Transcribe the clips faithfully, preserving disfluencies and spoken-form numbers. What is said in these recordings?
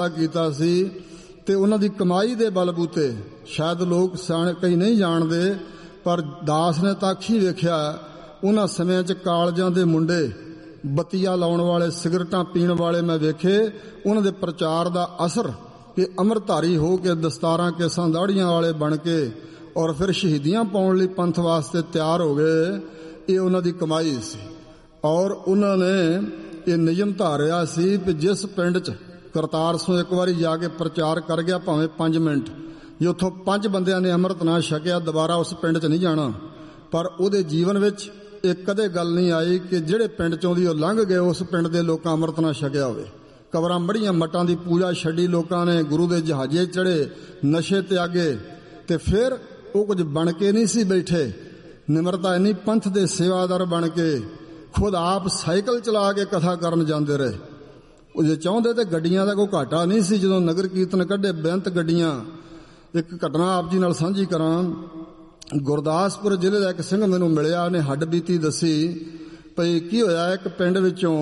ਕੀਤਾ ਸੀ ਤੇ ਉਹਨਾਂ ਦੀ ਕਮਾਈ ਦੇ ਬਲਬੂਤੇ, ਸ਼ਾਇਦ ਲੋਕ ਸਿਆਣੇ ਕਈ ਨਹੀਂ ਜਾਣਦੇ, ਪਰ ਦਾਸ ਨੇ ਤਾਂ ਅੱਖੀਂ ਵੇਖਿਆ ਉਹਨਾਂ ਸਮਿਆਂ 'ਚ ਕਾਲਜਾਂ ਦੇ ਮੁੰਡੇ, ਬੱਤੀਆਂ ਲਾਉਣ ਵਾਲੇ, ਸਿਗਰਟਾਂ ਪੀਣ ਵਾਲੇ ਮੈਂ ਵੇਖੇ। ਉਹਨਾਂ ਦੇ ਪ੍ਰਚਾਰ ਦਾ ਅਸਰ ਕਿ ਅੰਮ੍ਰਿਤਧਾਰੀ ਹੋ ਕੇ ਦਸਤਾਰਾਂ ਕੇਸਾਂ ਦਾੜੀਆਂ ਵਾਲੇ ਬਣ ਕੇ ਔਰ ਫਿਰ ਸ਼ਹੀਦੀਆਂ ਪਾਉਣ ਲਈ ਪੰਥ ਵਾਸਤੇ ਤਿਆਰ ਹੋ ਗਏ, ਇਹ ਉਹਨਾਂ ਦੀ ਕਮਾਈ ਸੀ। ਔਰ ਉਹਨਾਂ ਨੇ ਇਹ ਨਿਯਮ ਧਾਰਿਆ ਸੀ ਕਿ ਜਿਸ ਪਿੰਡ 'ਚ ਕਰਤਾਰ ਸਿੰਘ ਇੱਕ ਵਾਰੀ ਜਾ ਕੇ ਪ੍ਰਚਾਰ ਕਰ ਗਿਆ, ਭਾਵੇਂ ਪੰਜ ਮਿੰਟ, ਜੇ ਉੱਥੋਂ ਪੰਜ ਬੰਦਿਆਂ ਨੇ ਅੰਮ੍ਰਿਤ ਨਾ ਛਕਿਆ, ਦੁਬਾਰਾ ਉਸ ਪਿੰਡ 'ਚ ਨਹੀਂ ਜਾਣਾ। ਪਰ ਉਹਦੇ ਜੀਵਨ ਵਿੱਚ ਇਹ ਕਦੇ ਗੱਲ ਨਹੀਂ ਆਈ ਕਿ ਜਿਹੜੇ ਪਿੰਡ 'ਚੋਂ ਦੀ ਉਹ ਲੰਘ ਗਏ ਉਸ ਪਿੰਡ ਦੇ ਲੋਕਾਂ ਅੰਮ੍ਰਿਤ ਨਾ ਛਕਿਆ ਹੋਵੇ। ਕਬਰਾਂ ਮੜੀਆਂ, ਮੱਟਾਂ ਦੀ ਪੂਜਾ ਛੱਡੀ ਲੋਕਾਂ ਨੇ, ਗੁਰੂ ਦੇ ਜਹਾਜ਼ੇ ਚੜੇ, ਨਸ਼ੇ ਤਿਆਗੇ, ਤੇ ਫਿਰ ਉਹ ਕੁਝ ਬਣ ਕੇ ਨਹੀਂ ਸੀ ਬੈਠੇ। ਨਿਮਰਤਾ ਇੰਨੀ, ਪੰਥ ਦੇ ਸੇਵਾਦਾਰ ਬਣ ਕੇ ਖੁਦ ਆਪ ਸਾਈਕਲ ਚਲਾ ਕੇ ਕਥਾ ਕਰਨ ਜਾਂਦੇ ਰਹੇ। ਉਹ ਜੇ ਚਾਹੁੰਦੇ ਤੇ ਗੱਡੀਆਂ ਦਾ ਕੋਈ ਘਾਟਾ ਨਹੀਂ ਸੀ। ਜਦੋਂ ਨਗਰ ਕੀਰਤਨ ਕੱਢੇ ਬੇਅੰਤ ਗੱਡੀਆਂ। ਇੱਕ ਘਟਨਾ ਆਪ ਜੀ ਨਾਲ ਸਾਂਝੀ ਕਰਾਂ। ਗੁਰਦਾਸਪੁਰ ਜ਼ਿਲ੍ਹੇ ਦਾ ਇੱਕ ਸਿੰਘ ਮੈਨੂੰ ਮਿਲਿਆ, ਉਹਨੇ ਹੱਡ ਬੀਤੀ ਦੱਸੀ ਭਈ ਕੀ ਹੋਇਆ। ਇੱਕ ਪਿੰਡ ਵਿੱਚੋਂ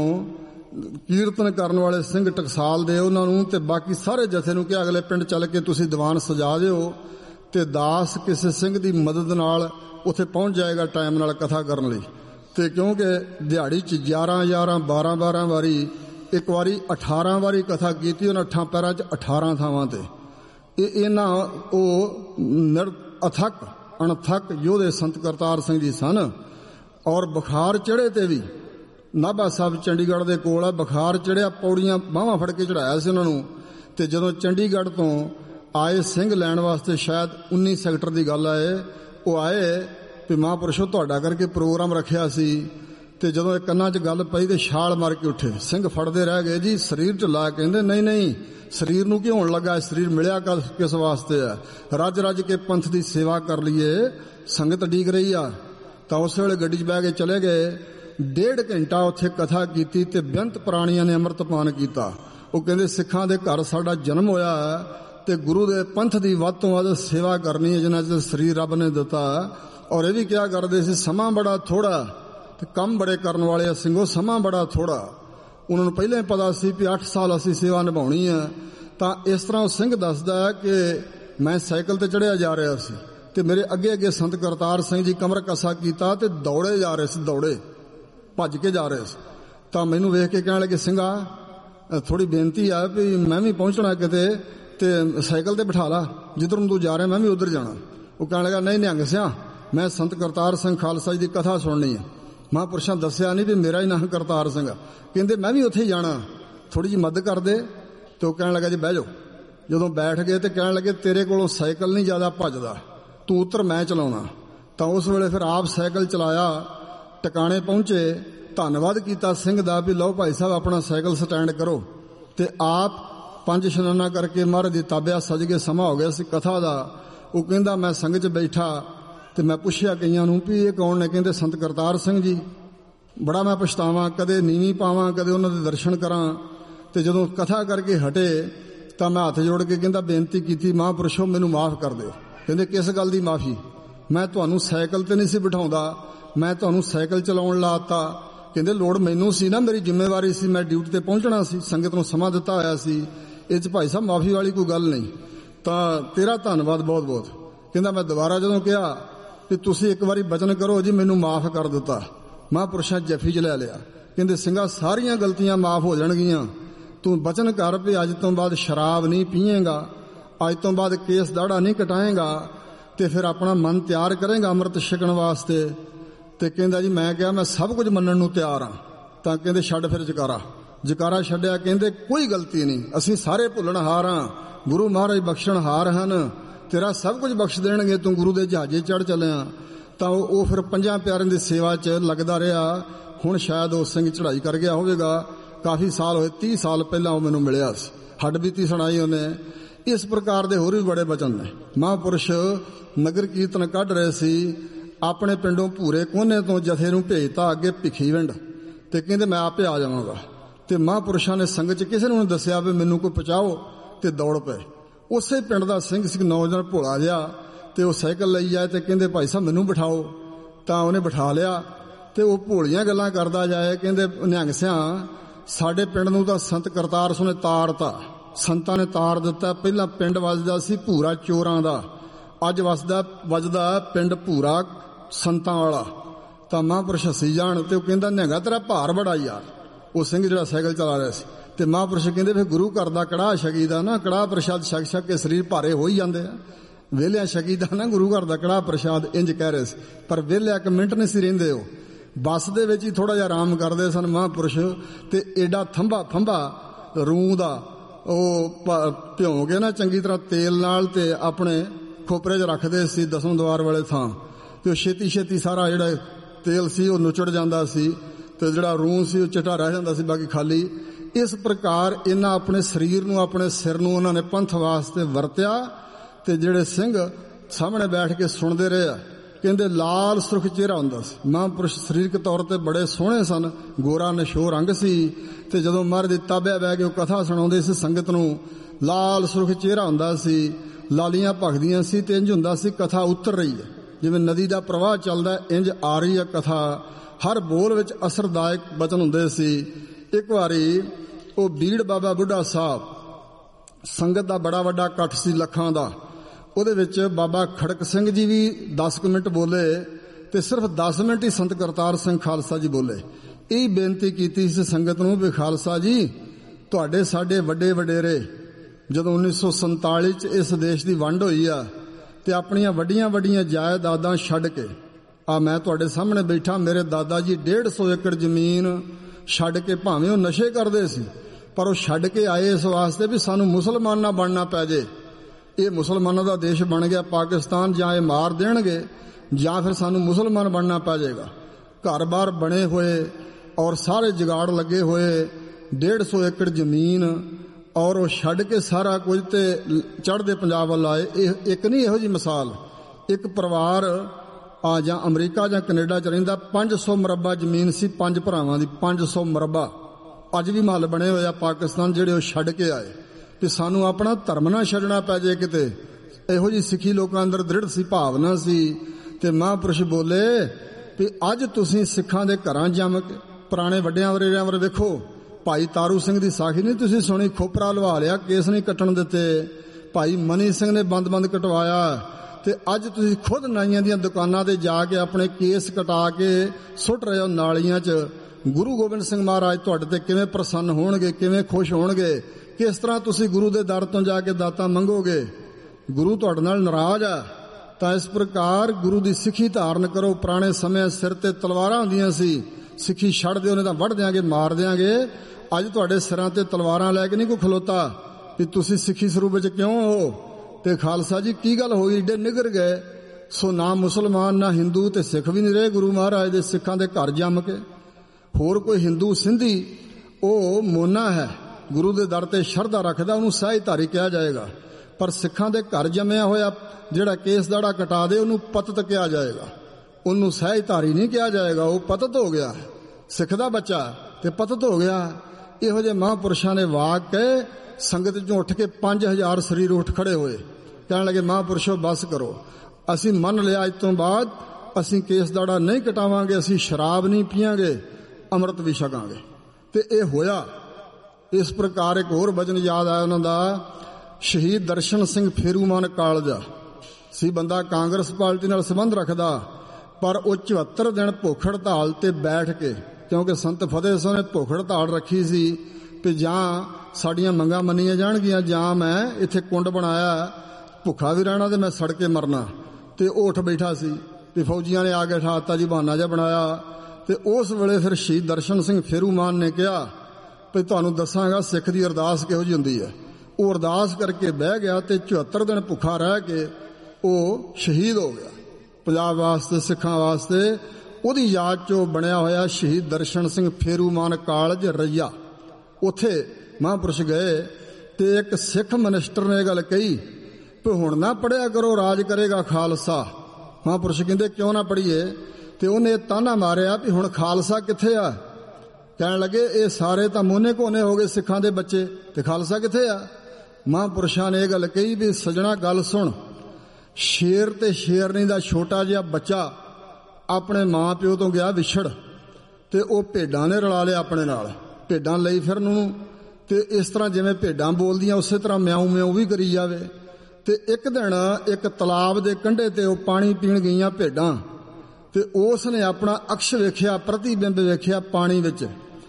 ਕੀਰਤਨ ਕਰਨ ਵਾਲੇ ਸਿੰਘ ਟਕਸਾਲ ਦੇ, ਉਹਨਾਂ ਨੂੰ ਤੇ ਬਾਕੀ ਸਾਰੇ ਜਥੇ ਨੂੰ ਕਿ ਅਗਲੇ ਪਿੰਡ ਚੱਲ ਕੇ ਤੁਸੀਂ ਦੀਵਾਨ ਸਜਾ ਦਿਓ, ਤੇ ਦਾਸ ਕਿਸੇ ਸਿੰਘ ਦੀ ਮਦਦ ਨਾਲ ਉੱਥੇ ਪਹੁੰਚ ਜਾਏਗਾ ਟਾਈਮ ਨਾਲ ਕਥਾ ਕਰਨ ਲਈ। ਤੇ ਕਿਉਂਕਿ ਦਿਹਾੜੀ 'ਚ ਗਿਆਰਾਂ ਗਿਆਰਾਂ ਬਾਰਾਂ ਬਾਰਾਂ ਵਾਰੀ, ਇੱਕ ਵਾਰੀ ਅਠਾਰਾਂ ਵਾਰੀ ਕਥਾ ਕੀਤੀ ਉਹਨਾਂ ਅੱਠਾਂ ਪੈਰਾਂ 'ਚ ਅਠਾਰਾਂ ਥਾਵਾਂ ਤੇ। ਇਹ ਇਹਨਾਂ ਉਹ ਨਿਰ ਅਥਕ ਅਣਥਕ ਯੋਧੇ ਸੰਤ ਕਰਤਾਰ ਸਿੰਘ ਜੀ ਸਨ। ਔਰ ਬੁਖਾਰ ਚੜ੍ਹੇ ਤੇ ਵੀ, ਨਾਭਾ ਸਾਹਿਬ ਚੰਡੀਗੜ੍ਹ ਦੇ ਕੋਲ ਆ, ਬੁਖਾਰ ਚੜ੍ਹਿਆ, ਪੌੜੀਆਂ ਬਾਹਾਂ ਫੜ ਕੇ ਚੜਾਇਆ ਸੀ ਉਹਨਾਂ ਨੂੰ। ਤੇ ਜਦੋਂ ਚੰਡੀਗੜ੍ਹ ਤੋਂ ਆਏ ਸਿੰਘ ਲੈਣ ਵਾਸਤੇ, ਸ਼ਾਇਦ ਉੱਨੀ ਸੈਕਟਰ ਦੀ ਗੱਲ ਆਏ, ਉਹ ਆਏ ਵੀ ਮਹਾਂਪੁਰਸ਼ੋ ਤੁਹਾਡਾ ਕਰਕੇ ਪ੍ਰੋਗਰਾਮ ਰੱਖਿਆ ਸੀ। ਤੇ ਜਦੋਂ ਇਹ ਕੰਨਾਂ 'ਚ ਗੱਲ ਪਈ ਤੇ ਛਾਲ ਮਾਰ ਕੇ ਉੱਠੇ। ਸਿੰਘ ਫੜਦੇ ਰਹਿ ਗਏ, ਜੀ ਸਰੀਰ ਢਿੱਲਾ। ਕਹਿੰਦੇ ਨਹੀਂ ਨਹੀਂ, ਸਰੀਰ ਨੂੰ ਕੀ ਹੋਣ ਲੱਗਾ, ਸਰੀਰ ਮਿਲਿਆ ਕਿਸ ਵਾਸਤੇ ਹੈ, ਰੱਜ ਰੱਜ ਕੇ ਪੰਥ ਦੀ ਸੇਵਾ ਕਰ ਲਈਏ, ਸੰਗਤ ਡੀਕ ਰਹੀ ਆ। ਤਾਂ ਉਸ ਵੇਲੇ ਗੱਡੀ 'ਚ ਬਹਿ ਕੇ ਚਲੇ ਗਏ। ਡੇਢ ਘੰਟਾ ਉੱਥੇ ਕਥਾ ਕੀਤੀ ਤੇ ਬੇਅੰਤ ਪ੍ਰਾਣੀਆਂ ਨੇ ਅੰਮ੍ਰਿਤਪਾਨ ਕੀਤਾ। ਉਹ ਕਹਿੰਦੇ ਸਿੱਖਾਂ ਦੇ ਘਰ ਸਾਡਾ ਜਨਮ ਹੋਇਆ ਤੇ ਗੁਰੂ ਦੇ ਪੰਥ ਦੀ ਵੱਧ ਤੋਂ ਵੱਧ ਸੇਵਾ ਕਰਨੀ ਹੈ ਜਿੰਨਾ ਚਿਰ ਸਰੀਰ ਰੱਬ ਨੇ ਦਿੱਤਾ। ਔਰ ਇਹ ਵੀ ਕਿਹਾ ਕਰਦੇ ਸੀ ਸਮਾਂ ਬੜਾ ਥੋੜਾ ਤੇ ਕੰਮ ਬੜੇ ਕਰਨ ਵਾਲੇ ਆ ਸਿੰਘੋ, ਸਮਾਂ ਬੜਾ ਥੋੜਾ। ਉਹਨਾਂ ਨੂੰ ਪਹਿਲਾਂ ਹੀ ਪਤਾ ਸੀ ਵੀ ਅੱਠ ਸਾਲ ਅਸੀਂ ਸੇਵਾ ਨਿਭਾਉਣੀ ਹੈ। ਤਾਂ ਇਸ ਤਰ੍ਹਾਂ ਉਹ ਸਿੰਘ ਦੱਸਦਾ ਹੈ ਕਿ ਮੈਂ ਸਾਈਕਲ ਤੇ ਚੜ੍ਹਿਆ ਜਾ ਰਿਹਾ ਸੀ ਤੇ ਮੇਰੇ ਅੱਗੇ ਅੱਗੇ ਸੰਤ ਕਰਤਾਰ ਸਿੰਘ ਜੀ ਕਮਰ ਕੱਸਾ ਕੀਤਾ ਤੇ ਦੌੜੇ ਜਾ ਰਹੇ ਸੀ, ਦੌੜੇ ਭੱਜ ਕੇ ਜਾ ਰਹੇ ਸੀ। ਤਾਂ ਮੈਨੂੰ ਵੇਖ ਕੇ ਕਹਿਣ ਲੱਗੇ, ਸਿੰਘਾ ਥੋੜੀ ਬੇਨਤੀ ਆ ਵੀ ਮੈਂ ਵੀ ਪਹੁੰਚਣਾ ਕਿਤੇ, ਤੇ ਸਾਈਕਲ ਤੇ ਬਿਠਾ ਲਾ, ਜਿੱਧਰ ਨੂੰ ਤੂੰ ਜਾ ਰਿਹਾ ਮੈਂ ਵੀ ਉੱਧਰ ਜਾਣਾ। ਉਹ ਕਹਿਣ ਲੱਗਾ, ਨਹੀਂ ਨਿਹੰਗ ਸਿਆ, ਮੈਂ ਸੰਤ ਕਰਤਾਰ ਸਿੰਘ ਖਾਲਸਾ ਜੀ ਦੀ ਕਥਾ ਸੁਣਨੀ ਹੈ। ਮਹਾਂਪੁਰਸ਼ਾਂ ਦੱਸਿਆ ਨਹੀਂ ਵੀ ਮੇਰਾ ਹੀ ਨਾਂ ਕਰਤਾਰ ਸਿੰਘ। ਕਹਿੰਦੇ ਮੈਂ ਵੀ ਉੱਥੇ ਹੀ ਜਾਣਾ, ਥੋੜੀ ਜਿਹੀ ਮਦਦ ਕਰ ਦੇ। ਤੇ ਉਹ ਕਹਿਣ ਲੱਗਾ, ਜੀ ਬਹਿ ਜਾਓ। ਜਦੋਂ ਬੈਠ ਗਏ ਤੇ ਕਹਿਣ ਲੱਗੇ, ਤੇਰੇ ਕੋਲੋਂ ਸਾਈਕਲ ਨਹੀਂ ਜ਼ਿਆਦਾ ਭੱਜਦਾ, ਤੂੰ ਉੱਤਰ, ਮੈਂ ਚਲਾਉਣਾ। ਤਾਂ ਉਸ ਵੇਲੇ ਫਿਰ ਆਪ ਸਾਈਕਲ ਚਲਾਇਆ, ਟਿਕਾਣੇ ਪਹੁੰਚੇ, ਧੰਨਵਾਦ ਕੀਤਾ ਸਿੰਘ ਦਾ ਵੀ ਲਓ ਭਾਈ ਸਾਹਿਬ ਆਪਣਾ ਸਾਈਕਲ ਸਟੈਂਡ ਕਰੋ। ਤੇ ਆਪ ਪੰਜ ਇਸ਼ਨਾਨਾਂ ਕਰਕੇ ਮਹਾਰਾਜ ਦੀ ਤਾਬਿਆ ਸਜ ਕੇ ਸਮਾਂ ਹੋ ਗਿਆ ਸੀ ਕਥਾ ਦਾ। ਉਹ ਕਹਿੰਦਾ ਮੈਂ ਸੰਗਤ 'ਚ ਬੈਠਾ ਤੇ ਮੈਂ ਪੁੱਛਿਆ ਕਈਆਂ ਨੂੰ ਵੀ ਇਹ ਕੌਣ ਨੇ। ਕਹਿੰਦੇ ਸੰਤ ਕਰਤਾਰ ਸਿੰਘ ਜੀ। ਬੜਾ ਮੈਂ ਪਛਤਾਵਾਂ, ਕਦੇ ਨੀਵੀਂ ਪਾਵਾਂ, ਕਦੇ ਉਹਨਾਂ ਦੇ ਦਰਸ਼ਨ ਕਰਾਂ। ਤੇ ਜਦੋਂ ਕਥਾ ਕਰਕੇ ਹਟੇ ਤਾਂ ਮੈਂ ਹੱਥ ਜੋੜ ਕੇ ਕਹਿੰਦਾ ਬੇਨਤੀ ਕੀਤੀ, ਮਹਾਂਪੁਰਸ਼ੋ ਮੈਨੂੰ ਮਾਫ ਕਰ ਦਿਓ। ਕਹਿੰਦੇ ਕਿਸ ਗੱਲ ਦੀ ਮਾਫੀ? ਮੈਂ ਤੁਹਾਨੂੰ ਸਾਈਕਲ ਤੇ ਨਹੀਂ ਸੀ ਬਿਠਾਉਂਦਾ, ਮੈਂ ਤੁਹਾਨੂੰ ਸਾਈਕਲ ਚਲਾਉਣ ਲਾਤਾ। ਕਹਿੰਦੇ ਲੋੜ ਮੈਨੂੰ ਸੀ ਨਾ, ਮੇਰੀ ਜ਼ਿੰਮੇਵਾਰੀ ਸੀ, ਮੈਂ ਡਿਊਟੀ ਤੇ ਪਹੁੰਚਣਾ ਸੀ, ਸੰਗਤ ਨੂੰ ਸਮਾਂ ਦਿੱਤਾ ਹੋਇਆ ਸੀ। ਇਹ 'ਚ ਭਾਈ ਸਾਹਿਬ ਮਾਫੀ ਵਾਲੀ ਕੋਈ ਗੱਲ ਨਹੀਂ। ਤਾਂ ਤੇਰਾ ਧੰਨਵਾਦ ਬਹੁਤ ਬਹੁਤ। ਕਹਿੰਦਾ ਮੈਂ ਦੁਬਾਰਾ ਜਦੋਂ ਕਿਹਾ ਕਿ ਤੁਸੀਂ ਇੱਕ ਵਾਰੀ ਬਚਨ ਕਰੋ ਜੀ ਮੈਨੂੰ ਮਾਫ ਕਰ ਦਿੱਤਾ, ਮਹਾਂਪੁਰਸ਼ਾਂ ਜੱਫੀ 'ਚ ਲੈ ਲਿਆ। ਕਹਿੰਦੇ ਸਿੰਘਾ ਸਾਰੀਆਂ ਗਲਤੀਆਂ ਮਾਫ ਹੋ ਜਾਣਗੀਆਂ, ਤੂੰ ਬਚਨ ਕਰ ਵੀ ਅੱਜ ਤੋਂ ਬਾਅਦ ਸ਼ਰਾਬ ਨਹੀਂ ਪੀਏਗਾ, ਅੱਜ ਤੋਂ ਬਾਅਦ ਕੇਸ ਦਾੜਾ ਨਹੀਂ ਕਟਾਏਗਾ, ਤੇ ਫਿਰ ਆਪਣਾ ਮਨ ਤਿਆਰ ਕਰੇਗਾ ਅੰਮ੍ਰਿਤ ਛਕਣ ਵਾਸਤੇ। ਤੇ ਕਹਿੰਦਾ ਜੀ ਮੈਂ ਕਿਹਾ ਮੈਂ ਸਭ ਕੁਝ ਮੰਨਣ ਨੂੰ ਤਿਆਰ ਹਾਂ। ਤਾਂ ਕਹਿੰਦੇ ਛੱਡ ਫਿਰ ਜਕਾਰਾ। ਜਕਾਰਾ ਛੱਡਿਆ। ਕਹਿੰਦੇ ਕੋਈ ਗਲਤੀ ਨਹੀਂ, ਅਸੀਂ ਸਾਰੇ ਭੁੱਲਣਹਾਰ ਹਾਂ, ਗੁਰੂ ਮਹਾਰਾਜ ਬਖਸ਼ਣਹਾਰ ਹਨ, ਤੇਰਾ ਸਭ ਕੁਝ ਬਖਸ਼ ਦੇਣਗੇ, ਤੂੰ ਗੁਰੂ ਦੇ ਜਹਾਜ਼ੇ ਚੜ੍ਹ ਚੱਲਿਆ। ਤਾਂ ਉਹ ਫਿਰ ਪੰਜਾਂ ਪਿਆਰਿਆਂ ਦੀ ਸੇਵਾ 'ਚ ਲੱਗਦਾ ਰਿਹਾ। ਹੁਣ ਸ਼ਾਇਦ ਉਹ ਸਿੰਘ ਚੜ੍ਹਾਈ ਕਰ ਗਿਆ ਹੋਵੇਗਾ, ਕਾਫੀ ਸਾਲ ਹੋਏ, ਤੀਹ ਸਾਲ ਪਹਿਲਾਂ ਉਹ ਮੈਨੂੰ ਮਿਲਿਆ ਸੀ, ਹੱਡ ਬੀਤੀ ਸੁਣਾਈ ਉਹਨੇ। ਇਸ ਪ੍ਰਕਾਰ ਦੇ ਹੋਰ ਵੀ ਬੜੇ ਬਚਨ ਨੇ। ਮਹਾਂਪੁਰਸ਼ ਨਗਰ ਕੀਰਤਨ ਕੱਢ ਰਹੇ ਸੀ, ਆਪਣੇ ਪਿੰਡੋਂ ਭੂਰੇ ਕੋਨੇ ਤੋਂ ਜਥੇ ਨੂੰ ਭੇਜਤਾ ਅੱਗੇ ਭਿੱਖੀਵਿੰਡ, ਤੇ ਕਹਿੰਦੇ ਮੈਂ ਆਪੇ ਆ ਜਾਵਾਂਗਾ। ਤੇ ਮਹਾਂਪੁਰਸ਼ਾਂ ਨੇ ਸੰਗਤ 'ਚ ਕਿਸੇ ਨੂੰ ਨਹੀਂ ਦੱਸਿਆ ਵੀ ਮੈਨੂੰ ਕੋਈ ਪਹੁੰਚਾਓ, ਤੇ ਦੌੜ ਪਏ। ਉਸੇ ਪਿੰਡ ਦਾ ਸਿੰਘ ਸੀ, ਨੌਜਵਾਨ ਭੋਲਾ ਜਿਹਾ, ਤੇ ਉਹ ਸਾਈਕਲ ਲਈ ਜਾਏ ਤੇ ਕਹਿੰਦੇ ਭਾਈ ਸਾਹਿਬ ਮੈਨੂੰ ਬਿਠਾਓ। ਤਾਂ ਉਹਨੇ ਬਿਠਾ ਲਿਆ ਤੇ ਉਹ ਭੋਲੀਆਂ ਗੱਲਾਂ ਕਰਦਾ ਜਾਏ। ਕਹਿੰਦੇ ਨਿਹੰਗ ਸਿਆਂ ਸਾਡੇ ਪਿੰਡ ਨੂੰ ਤਾਂ ਸੰਤ ਕਰਤਾਰ ਸਿੰਘ ਨੇ ਤਾਰਤਾ, ਸੰਤਾਂ ਨੇ ਤਾਰ ਦਿੱਤਾ। ਪਹਿਲਾਂ ਪਿੰਡ ਵੱਜਦਾ ਸੀ ਭੂਰਾ ਚੋਰਾਂ ਦਾ, ਅੱਜ ਵਸਦਾ ਵੱਜਦਾ ਪਿੰਡ ਭੂਰਾ ਸੰਤਾਂ ਵਾਲਾ। ਤਾਂ ਮਹਾਂਪੁਰਸ਼ ਹੱਸੀ ਜਾਣ ਤੇ ਉਹ ਕਹਿੰਦਾ ਨਿਹੰਗਾ ਤੇਰਾ ਭਾਰ ਬੜਾ ਯਾਰ, ਉਹ ਸਿੰਘ ਜਿਹੜਾ ਸਾਈਕਲ ਚਲਾ ਰਿਹਾ ਸੀ। ਤੇ ਮਹਾਂਪੁਰਸ਼ ਕਹਿੰਦੇ ਫਿਰ ਗੁਰੂ ਘਰ ਦਾ ਕੜਾਹ ਛਕੀ ਦਾ ਨਾ, ਕੜਾਹ ਪ੍ਰਸ਼ਾਦ ਛਕ ਛਕ ਕੇ ਸਰੀਰ ਭਾਰੇ ਹੋ ਹੀ ਜਾਂਦੇ ਆ, ਵਿਹਲਿਆਂ ਛਕੀ ਦਾ ਨਾ ਗੁਰੂ ਘਰ ਦਾ ਕੜਾਹ ਪ੍ਰਸ਼ਾਦ, ਇੰਜ ਕਹਿ ਰਹੇ ਸੀ। ਪਰ ਵਿਹਲਿਆ ਇੱਕ ਮਿੰਟ ਨਹੀਂ ਸੀ ਰਹਿੰਦੇ, ਉਹ ਬੱਸ ਦੇ ਵਿੱਚ ਹੀ ਥੋੜਾ ਜਿਹਾ ਆਰਾਮ ਕਰਦੇ ਸਨ ਮਹਾਂਪੁਰਸ਼। ਤੇ ਏਡਾ ਥੰਬਾ ਫੰਬਾ ਰੂੰ ਦਾ ਉਹ ਭਿਉਂ ਕੇ ਨਾ ਚੰਗੀ ਤਰ੍ਹਾਂ ਤੇਲ ਨਾਲ ਤੇ ਆਪਣੇ ਖੋਪਰੇ 'ਚ ਰੱਖਦੇ ਸੀ ਦਸਮ ਦੁਆਰ ਵਾਲੇ ਥਾਂ। ਤੇ ਉਹ ਛੇਤੀ ਛੇਤੀ ਸਾਰਾ ਜਿਹੜਾ ਤੇਲ ਸੀ ਉਹ ਨੁਚੜ ਜਾਂਦਾ ਸੀ ਤੇ ਜਿਹੜਾ ਰੂੰ ਸੀ ਉਹ ਚਿੱਟਾ ਰਹਿ ਜਾਂਦਾ ਸੀ, ਬਾਕੀ ਖਾਲੀ। ਇਸ ਪ੍ਰਕਾਰ ਇਹਨਾਂ ਆਪਣੇ ਸਰੀਰ ਨੂੰ, ਆਪਣੇ ਸਿਰ ਨੂੰ ਉਹਨਾਂ ਨੇ ਪੰਥ ਵਾਸਤੇ ਵਰਤਿਆ। ਤੇ ਜਿਹੜੇ ਸਿੰਘ ਸਾਹਮਣੇ ਬੈਠ ਕੇ ਸੁਣਦੇ ਰਹੇ ਆ, ਕਹਿੰਦੇ ਲਾਲ ਸੁਰਖ ਚਿਹਰਾ ਹੁੰਦਾ ਸੀ। ਮਹਾਂਪੁਰਸ਼ ਸਰੀਰਕ ਤੌਰ ਤੇ ਬੜੇ ਸੋਹਣੇ ਸਨ, ਗੋਰਾ ਨਸ਼ੋ ਰੰਗ ਸੀ। ਤੇ ਜਦੋਂ ਮਹਾਰਾਜ ਦੀ ਤਾਬਿਆ ਬਹਿ ਕੇ ਉਹ ਕਥਾ ਸੁਣਾਉਂਦੇ ਸੀ ਸੰਗਤ ਨੂੰ, ਲਾਲ ਸੁਰਖ ਚਿਹਰਾ ਹੁੰਦਾ ਸੀ, ਲਾਲੀਆਂ ਭਖਦੀਆਂ ਸੀ ਤੇ ਇੰਜ ਹੁੰਦਾ ਸੀ ਕਥਾ ਉਤਰ ਰਹੀ ਹੈ, ਜਿਵੇਂ ਨਦੀ ਦਾ ਪ੍ਰਵਾਹ ਚੱਲਦਾ ਇੰਜ ਆ ਰਹੀ ਹੈ ਕਥਾ। ਹਰ ਬੋਲ ਵਿੱਚ ਅਸਰਦਾਇਕ ਬਚਨ ਹੁੰਦੇ ਸੀ। ਇੱਕ ਵਾਰੀ ਉਹ ਬੀੜ ਬਾਬਾ ਬੁੱਢਾ ਸਾਹਿਬ, ਸੰਗਤ ਦਾ ਬੜਾ ਵੱਡਾ ਇਕੱਠ ਸੀ ਲੱਖਾਂ ਦਾ, ਉਹਦੇ ਵਿੱਚ ਬਾਬਾ ਖੜਕ ਸਿੰਘ ਜੀ ਵੀ ਦਸ ਕੁ ਮਿੰਟ ਬੋਲੇ ਤੇ ਸਿਰਫ ਦਸ ਮਿੰਟ ਹੀ ਸੰਤ ਕਰਤਾਰ ਸਿੰਘ ਖਾਲਸਾ ਜੀ ਬੋਲੇ। ਇਹ ਬੇਨਤੀ ਕੀਤੀ ਸੀ ਸੰਗਤ ਨੂੰ ਵੀ ਖਾਲਸਾ ਜੀ ਤੁਹਾਡੇ ਸਾਡੇ ਵੱਡੇ ਵਡੇਰੇ ਜਦੋਂ ਉੱਨੀ ਸੌ ਸੰਤਾਲੀ 'ਚ ਇਸ ਦੇਸ਼ ਦੀ ਵੰਡ ਹੋਈ ਆ ਤੇ ਆਪਣੀਆਂ ਵੱਡੀਆਂ ਵੱਡੀਆਂ ਜਾਇਦਾਦਾਂ ਛੱਡ ਕੇ, ਆ ਮੈਂ ਤੁਹਾਡੇ ਸਾਹਮਣੇ ਬੈਠਾ, ਮੇਰੇ ਦਾਦਾ ਜੀ ਡੇਢ ਸੌ ਏਕੜ ਜ਼ਮੀਨ ਛੱਡ ਕੇ, ਭਾਵੇਂ ਉਹ ਨਸ਼ੇ ਕਰਦੇ ਸੀ ਪਰ ਉਹ ਛੱਡ ਕੇ ਆਏ ਇਸ ਵਾਸਤੇ ਵੀ ਸਾਨੂੰ ਮੁਸਲਮਾਨ ਨਾ ਬਣਨਾ ਪੈ ਜੇ। ਇਹ ਮੁਸਲਮਾਨਾਂ ਦਾ ਦੇਸ਼ ਬਣ ਗਿਆ ਪਾਕਿਸਤਾਨ, ਜਾਂ ਇਹ ਮਾਰ ਦੇਣਗੇ ਜਾਂ ਫਿਰ ਸਾਨੂੰ ਮੁਸਲਮਾਨ ਬਣਨਾ ਪੈ ਜਾਏਗਾ। ਘਰ-ਬਾਰ ਬਣੇ ਹੋਏ ਔਰ ਸਾਰੇ ਜੁਗਾੜ ਲੱਗੇ ਹੋਏ, ਡੇਢ ਸੌ ਏਕੜ ਜ਼ਮੀਨ ਔਰ ਉਹ ਛੱਡ ਕੇ ਸਾਰਾ ਕੁਝ ਤੇ ਚੜ੍ਹਦੇ ਪੰਜਾਬ ਵੱਲ ਆਏ। ਇਹ ਇੱਕ ਨਹੀਂ ਇਹੋ ਜਿਹੀ ਮਿਸਾਲ, ਇੱਕ ਪਰਿਵਾਰ ਆ ਜਾਂ ਅਮਰੀਕਾ ਜਾਂ ਕੈਨੇਡਾ 'ਚ ਰਹਿੰਦਾ, ਪੰਜ ਸੌ ਮੁਰੱਬਾ ਜ਼ਮੀਨ ਸੀ ਪੰਜ ਭਰਾਵਾਂ ਦੀ, ਪੰਜ ਸੌ ਮੁਰੱਬਾ। ਅੱਜ ਵੀ ਮਹੱਲ ਬਣੇ ਹੋਏ ਆ ਪਾਕਿਸਤਾਨ ਜਿਹੜੇ ਉਹ ਛੱਡ ਕੇ ਆਏ ਕਿ ਸਾਨੂੰ ਆਪਣਾ ਧਰਮ ਨਾ ਛੱਡਣਾ ਪੈ ਜੇ ਕਿਤੇ। ਇਹੋ ਜਿਹੀ ਸਿੱਖੀ ਲੋਕਾਂ ਅੰਦਰ ਦ੍ਰਿੜ ਸੀ, ਭਾਵਨਾ ਸੀ। ਤੇ ਮਹਾਂਪੁਰਸ਼ ਬੋਲੇ ਵੀ ਅੱਜ ਤੁਸੀਂ ਸਿੱਖਾਂ ਦੇ ਘਰਾਂ ਜੰਮ ਕੇ, ਪੁਰਾਣੇ ਵੱਡਿਆਂ ਵਰੇਰਿਆਂ ਵਰ ਵੇਖੋ, ਭਾਈ ਤਾਰੂ ਸਿੰਘ ਦੀ ਸਾਖੀ ਨਹੀਂ ਤੁਸੀਂ ਸੁਣੀ, ਖੋਪਰਾ ਲਵਾ ਲਿਆ, ਕੇਸ ਨਹੀਂ ਕੱਟਣ ਦਿੱਤੇ। ਭਾਈ ਮਨੀ ਸਿੰਘ ਨੇ ਬੰਦ-ਬੰਦ ਕਟਵਾਇਆ ਤੇ ਅੱਜ ਤੁਸੀਂ ਖੁਦ ਨਾਈਆਂ ਦੀਆਂ ਦੁਕਾਨਾਂ ਤੇ ਜਾ ਕੇ ਆਪਣੇ ਕੇਸ ਕਟਾ ਕੇ ਸੁੱਟ ਰਹੇ ਹੋ ਨਾਲੀਆਂ 'ਚ। ਗੁਰੂ ਗੋਬਿੰਦ ਸਿੰਘ ਮਹਾਰਾਜ ਤੁਹਾਡੇ ਤੇ ਕਿਵੇਂ ਪ੍ਰਸੰਨ ਹੋਣਗੇ, ਕਿਵੇਂ ਖੁਸ਼ ਹੋਣਗੇ, ਕਿਸ ਤਰ੍ਹਾਂ ਤੁਸੀਂ ਗੁਰੂ ਦੇ ਦਰ ਤੋਂ ਜਾ ਕੇ ਦਾਤਾਂ ਮੰਗੋਗੇ। ਗੁਰੂ ਤੁਹਾਡੇ ਨਾਲ ਨਾਰਾਜ਼ ਆ। ਤਾਂ ਇਸ ਪ੍ਰਕਾਰ ਗੁਰੂ ਦੀ ਸਿੱਖੀ ਧਾਰਨ ਕਰੋ। ਪੁਰਾਣੇ ਸਮੇਂ ਸਿਰ ਤੇ ਤਲਵਾਰਾਂ ਹੁੰਦੀਆਂ ਸੀ, ਸਿੱਖੀ ਛੱਡ ਦਿਓ ਨਹੀਂ ਤਾਂ ਵੱਢ ਦਿਆਂਗੇ, ਮਾਰ ਦਿਆਂਗੇ। ਅੱਜ ਤੁਹਾਡੇ ਸਿਰਾਂ ਤੇ ਤਲਵਾਰਾਂ ਲੈ ਕੇ ਨਹੀਂ ਕੋਈ ਖਲੋਤਾ ਵੀ ਤੁਸੀਂ ਸਿੱਖੀ ਸਰੂਪ ਵਿੱਚ ਕਿਉਂ ਹੋ। ਤੇ ਖਾਲਸਾ ਜੀ ਕੀ ਗੱਲ ਹੋਈ, ਏਡੇ ਨਿਗਰ ਗਏ। ਸੋ ਨਾ ਮੁਸਲਮਾਨ ਨਾ ਹਿੰਦੂ ਤੇ ਸਿੱਖ ਵੀ ਨਹੀਂ ਰਹੇ ਗੁਰੂ ਮਹਾਰਾਜ ਦੇ ਸਿੱਖਾਂ ਦੇ ਘਰ ਜੰਮ ਕੇ। ਹੋਰ ਕੋਈ ਹਿੰਦੂ ਸਿੰਧੀ ਉਹ ਮੋਨਾ ਹੈ, ਗੁਰੂ ਦੇ ਦਰ ਤੇ ਸ਼ਰਧਾ ਰੱਖਦਾ, ਉਹਨੂੰ ਸਹਿਜਧਾਰੀ ਕਿਹਾ ਜਾਏਗਾ। ਪਰ ਸਿੱਖਾਂ ਦੇ ਘਰ ਜੰਮਿਆ ਹੋਇਆ ਜਿਹੜਾ ਕੇਸ ਦਾੜਾ ਕਟਾ ਦੇ ਉਹਨੂੰ ਪਤਤ ਕਿਹਾ ਜਾਏਗਾ, ਉਹਨੂੰ ਸਹਿਜਧਾਰੀ ਨਹੀਂ ਕਿਹਾ ਜਾਏਗਾ। ਉਹ ਪਤਤ ਹੋ ਗਿਆ, ਸਿੱਖ ਦਾ ਬੱਚਾ ਤੇ ਪਤਤ ਹੋ ਗਿਆ। ਇਹੋ ਜਿਹੇ ਮਹਾਂਪੁਰਸ਼ਾਂ ਨੇ ਵਾਕ ਕਹੇ, ਸੰਗਤ ਚੋਂ ਉੱਠ ਕੇ ਪੰਜ ਹਜ਼ਾਰ ਸਰੀਰ ਉੱਠ ਖੜੇ ਹੋਏ, ਕਹਿਣ ਲੱਗੇ ਮਹਾਂਪੁਰਸ਼ੋ ਬਸ ਕਰੋ, ਅਸੀਂ ਮੰਨ ਲਿਆ ਅੱਜ ਤੋਂ ਬਾਅਦ ਅਸੀਂ ਕੇਸ ਦਾੜਾ ਨਹੀਂ ਕਟਾਵਾਂਗੇ, ਅਸੀਂ ਸ਼ਰਾਬ ਨਹੀਂ ਪੀਵਾਂਗੇ, ਅੰਮ੍ਰਿਤ ਵੀ ਛਕਾਂਗੇ। ਤੇ ਇਹ ਹੋਇਆ। ਇਸ ਪ੍ਰਕਾਰ ਇੱਕ ਹੋਰ ਵਚਨ ਯਾਦ ਆਇਆ ਉਹਨਾਂ ਦਾ, ਸ਼ਹੀਦ ਦਰਸ਼ਨ ਸਿੰਘ ਫੇਰੂਮਾਨ ਕਾਲਜਾ ਸੀ ਬੰਦਾ, ਕਾਂਗਰਸ ਪਾਰਟੀ ਨਾਲ ਸੰਬੰਧ ਰੱਖਦਾ, ਪਰ ਉਹ ਚੁਹੱਤਰ ਦਿਨ ਭੁੱਖ ਹੜਤਾਲ ਤੇ ਬੈਠ ਕੇ, ਕਿਉਂਕਿ ਸੰਤ ਫਤਿਹ ਸਿੰਘ ਨੇ ਭੁੱਖ ਹੜਤਾਲ ਰੱਖੀ ਸੀ ਕਿ ਜਾਂ ਸਾਡੀਆਂ ਮੰਗਾਂ ਮੰਨੀਆਂ ਜਾਣਗੀਆਂ ਜਾਂ ਮੈਂ ਇੱਥੇ ਕੁੰਡ ਬਣਾਇਆ ਭੁੱਖਾ ਵੀ ਰਹਿਣਾ ਤੇ ਮੈਂ ਸੜ ਕੇ ਮਰਨਾ। ਤੇ ਉਹ ਉੱਠ ਬੈਠਾ ਸੀ ਤੇ ਫੌਜੀਆਂ ਨੇ ਆ ਕੇ ਠਾਤਾ ਜੀ, ਬਹਾਨਾ ਜਿਹਾ ਬਣਾਇਆ। ਤੇ ਉਸ ਵੇਲੇ ਫਿਰ ਸ਼ਹੀਦ ਦਰਸ਼ਨ ਸਿੰਘ ਫੇਰੂਮਾਨ ਨੇ ਕਿਹਾ ਵੀ ਤੁਹਾਨੂੰ ਦੱਸਾਂਗਾ ਸਿੱਖ ਦੀ ਅਰਦਾਸ ਕਿਹੋ ਜਿਹੀ ਹੁੰਦੀ ਹੈ। ਉਹ ਅਰਦਾਸ ਕਰਕੇ ਬਹਿ ਗਿਆ ਤੇ ਚੁਹੱਤਰ ਦਿਨ ਭੁੱਖਾ ਰਹਿ ਕੇ ਉਹ ਸ਼ਹੀਦ ਹੋ ਗਿਆ ਪੰਜਾਬ ਵਾਸਤੇ, ਸਿੱਖਾਂ ਵਾਸਤੇ। ਉਹਦੀ ਯਾਦ 'ਚ ਬਣਿਆ ਹੋਇਆ ਸ਼ਹੀਦ ਦਰਸ਼ਨ ਸਿੰਘ ਫੇਰੂਮਾਨ ਕਾਲਜ ਰਈਆ। ਉੱਥੇ ਮਹਾਂਪੁਰਸ਼ ਗਏ ਤੇ ਇੱਕ ਸਿੱਖ ਮਨਿਸਟਰ ਨੇ ਗੱਲ ਕਹੀ ਵੀ ਹੁਣ ਨਾ ਪੜ੍ਹਿਆ ਕਰੋ, ਰਾਜ ਕਰੇਗਾ ਖਾਲਸਾ। ਮਹਾਂਪੁਰਸ਼ ਕਹਿੰਦੇ ਕਿਉਂ ਨਾ ਪੜ੍ਹੀਏ। ਤੇ ਉਹਨੇ ਤਾਨਾ ਮਾਰਿਆ ਵੀ ਹੁਣ ਖਾਲਸਾ ਕਿੱਥੇ ਆ। ਕਹਿਣ ਲੱਗੇ ਇਹ ਸਾਰੇ ਤਾਂ ਮੋਨੇ ਕੋਨੇ ਹੋ ਗਏ ਸਿੱਖਾਂ ਦੇ ਬੱਚੇ, ਤੇ ਖਾਲਸਾ ਕਿੱਥੇ ਆ। ਮਹਾਂਪੁਰਸ਼ਾਂ ਨੇ ਇਹ ਗੱਲ ਕਹੀ ਵੀ ਸਜਣਾ ਗੱਲ ਸੁਣ, ਸ਼ੇਰ ਤੇ ਸ਼ੇਰਨੀ ਦਾ ਛੋਟਾ ਜਿਹਾ ਬੱਚਾ ਆਪਣੇ ਮਾਂ ਪਿਓ ਤੋਂ ਗਿਆ ਵਿਛੜ ਤੇ ਉਹ ਭੇਡਾਂ ਨੇ ਰਲਾ ਲਿਆ ਆਪਣੇ ਨਾਲ, ਭੇਡਾਂ ਲਈ ਫਿਰਨ ਨੂੰ ਤੇ ਇਸ ਤਰ੍ਹਾਂ ਜਿਵੇਂ ਭੇਡਾਂ ਬੋਲਦੀਆਂ ਉਸੇ ਤਰ੍ਹਾਂ ਮਿਆਉ ਮਿਆਉ ਵੀ ਕਰੀ ਜਾਵੇ। ਤੇ ਇੱਕ ਦਿਨ ਇੱਕ ਤਲਾਬ ਦੇ ਕੰਢੇ ਤੇ ਉਹ ਪਾਣੀ ਪੀਣ ਗਈਆਂ ਭੇਡਾਂ, ਤੇ ਉਸ ਨੇ ਆਪਣਾ ਅਕਸ਼ ਵੇਖਿਆ, ਪ੍ਰਤੀਬਿੰਬ ਵੇਖਿਆ ਪਾਣੀ ਵਿੱਚ,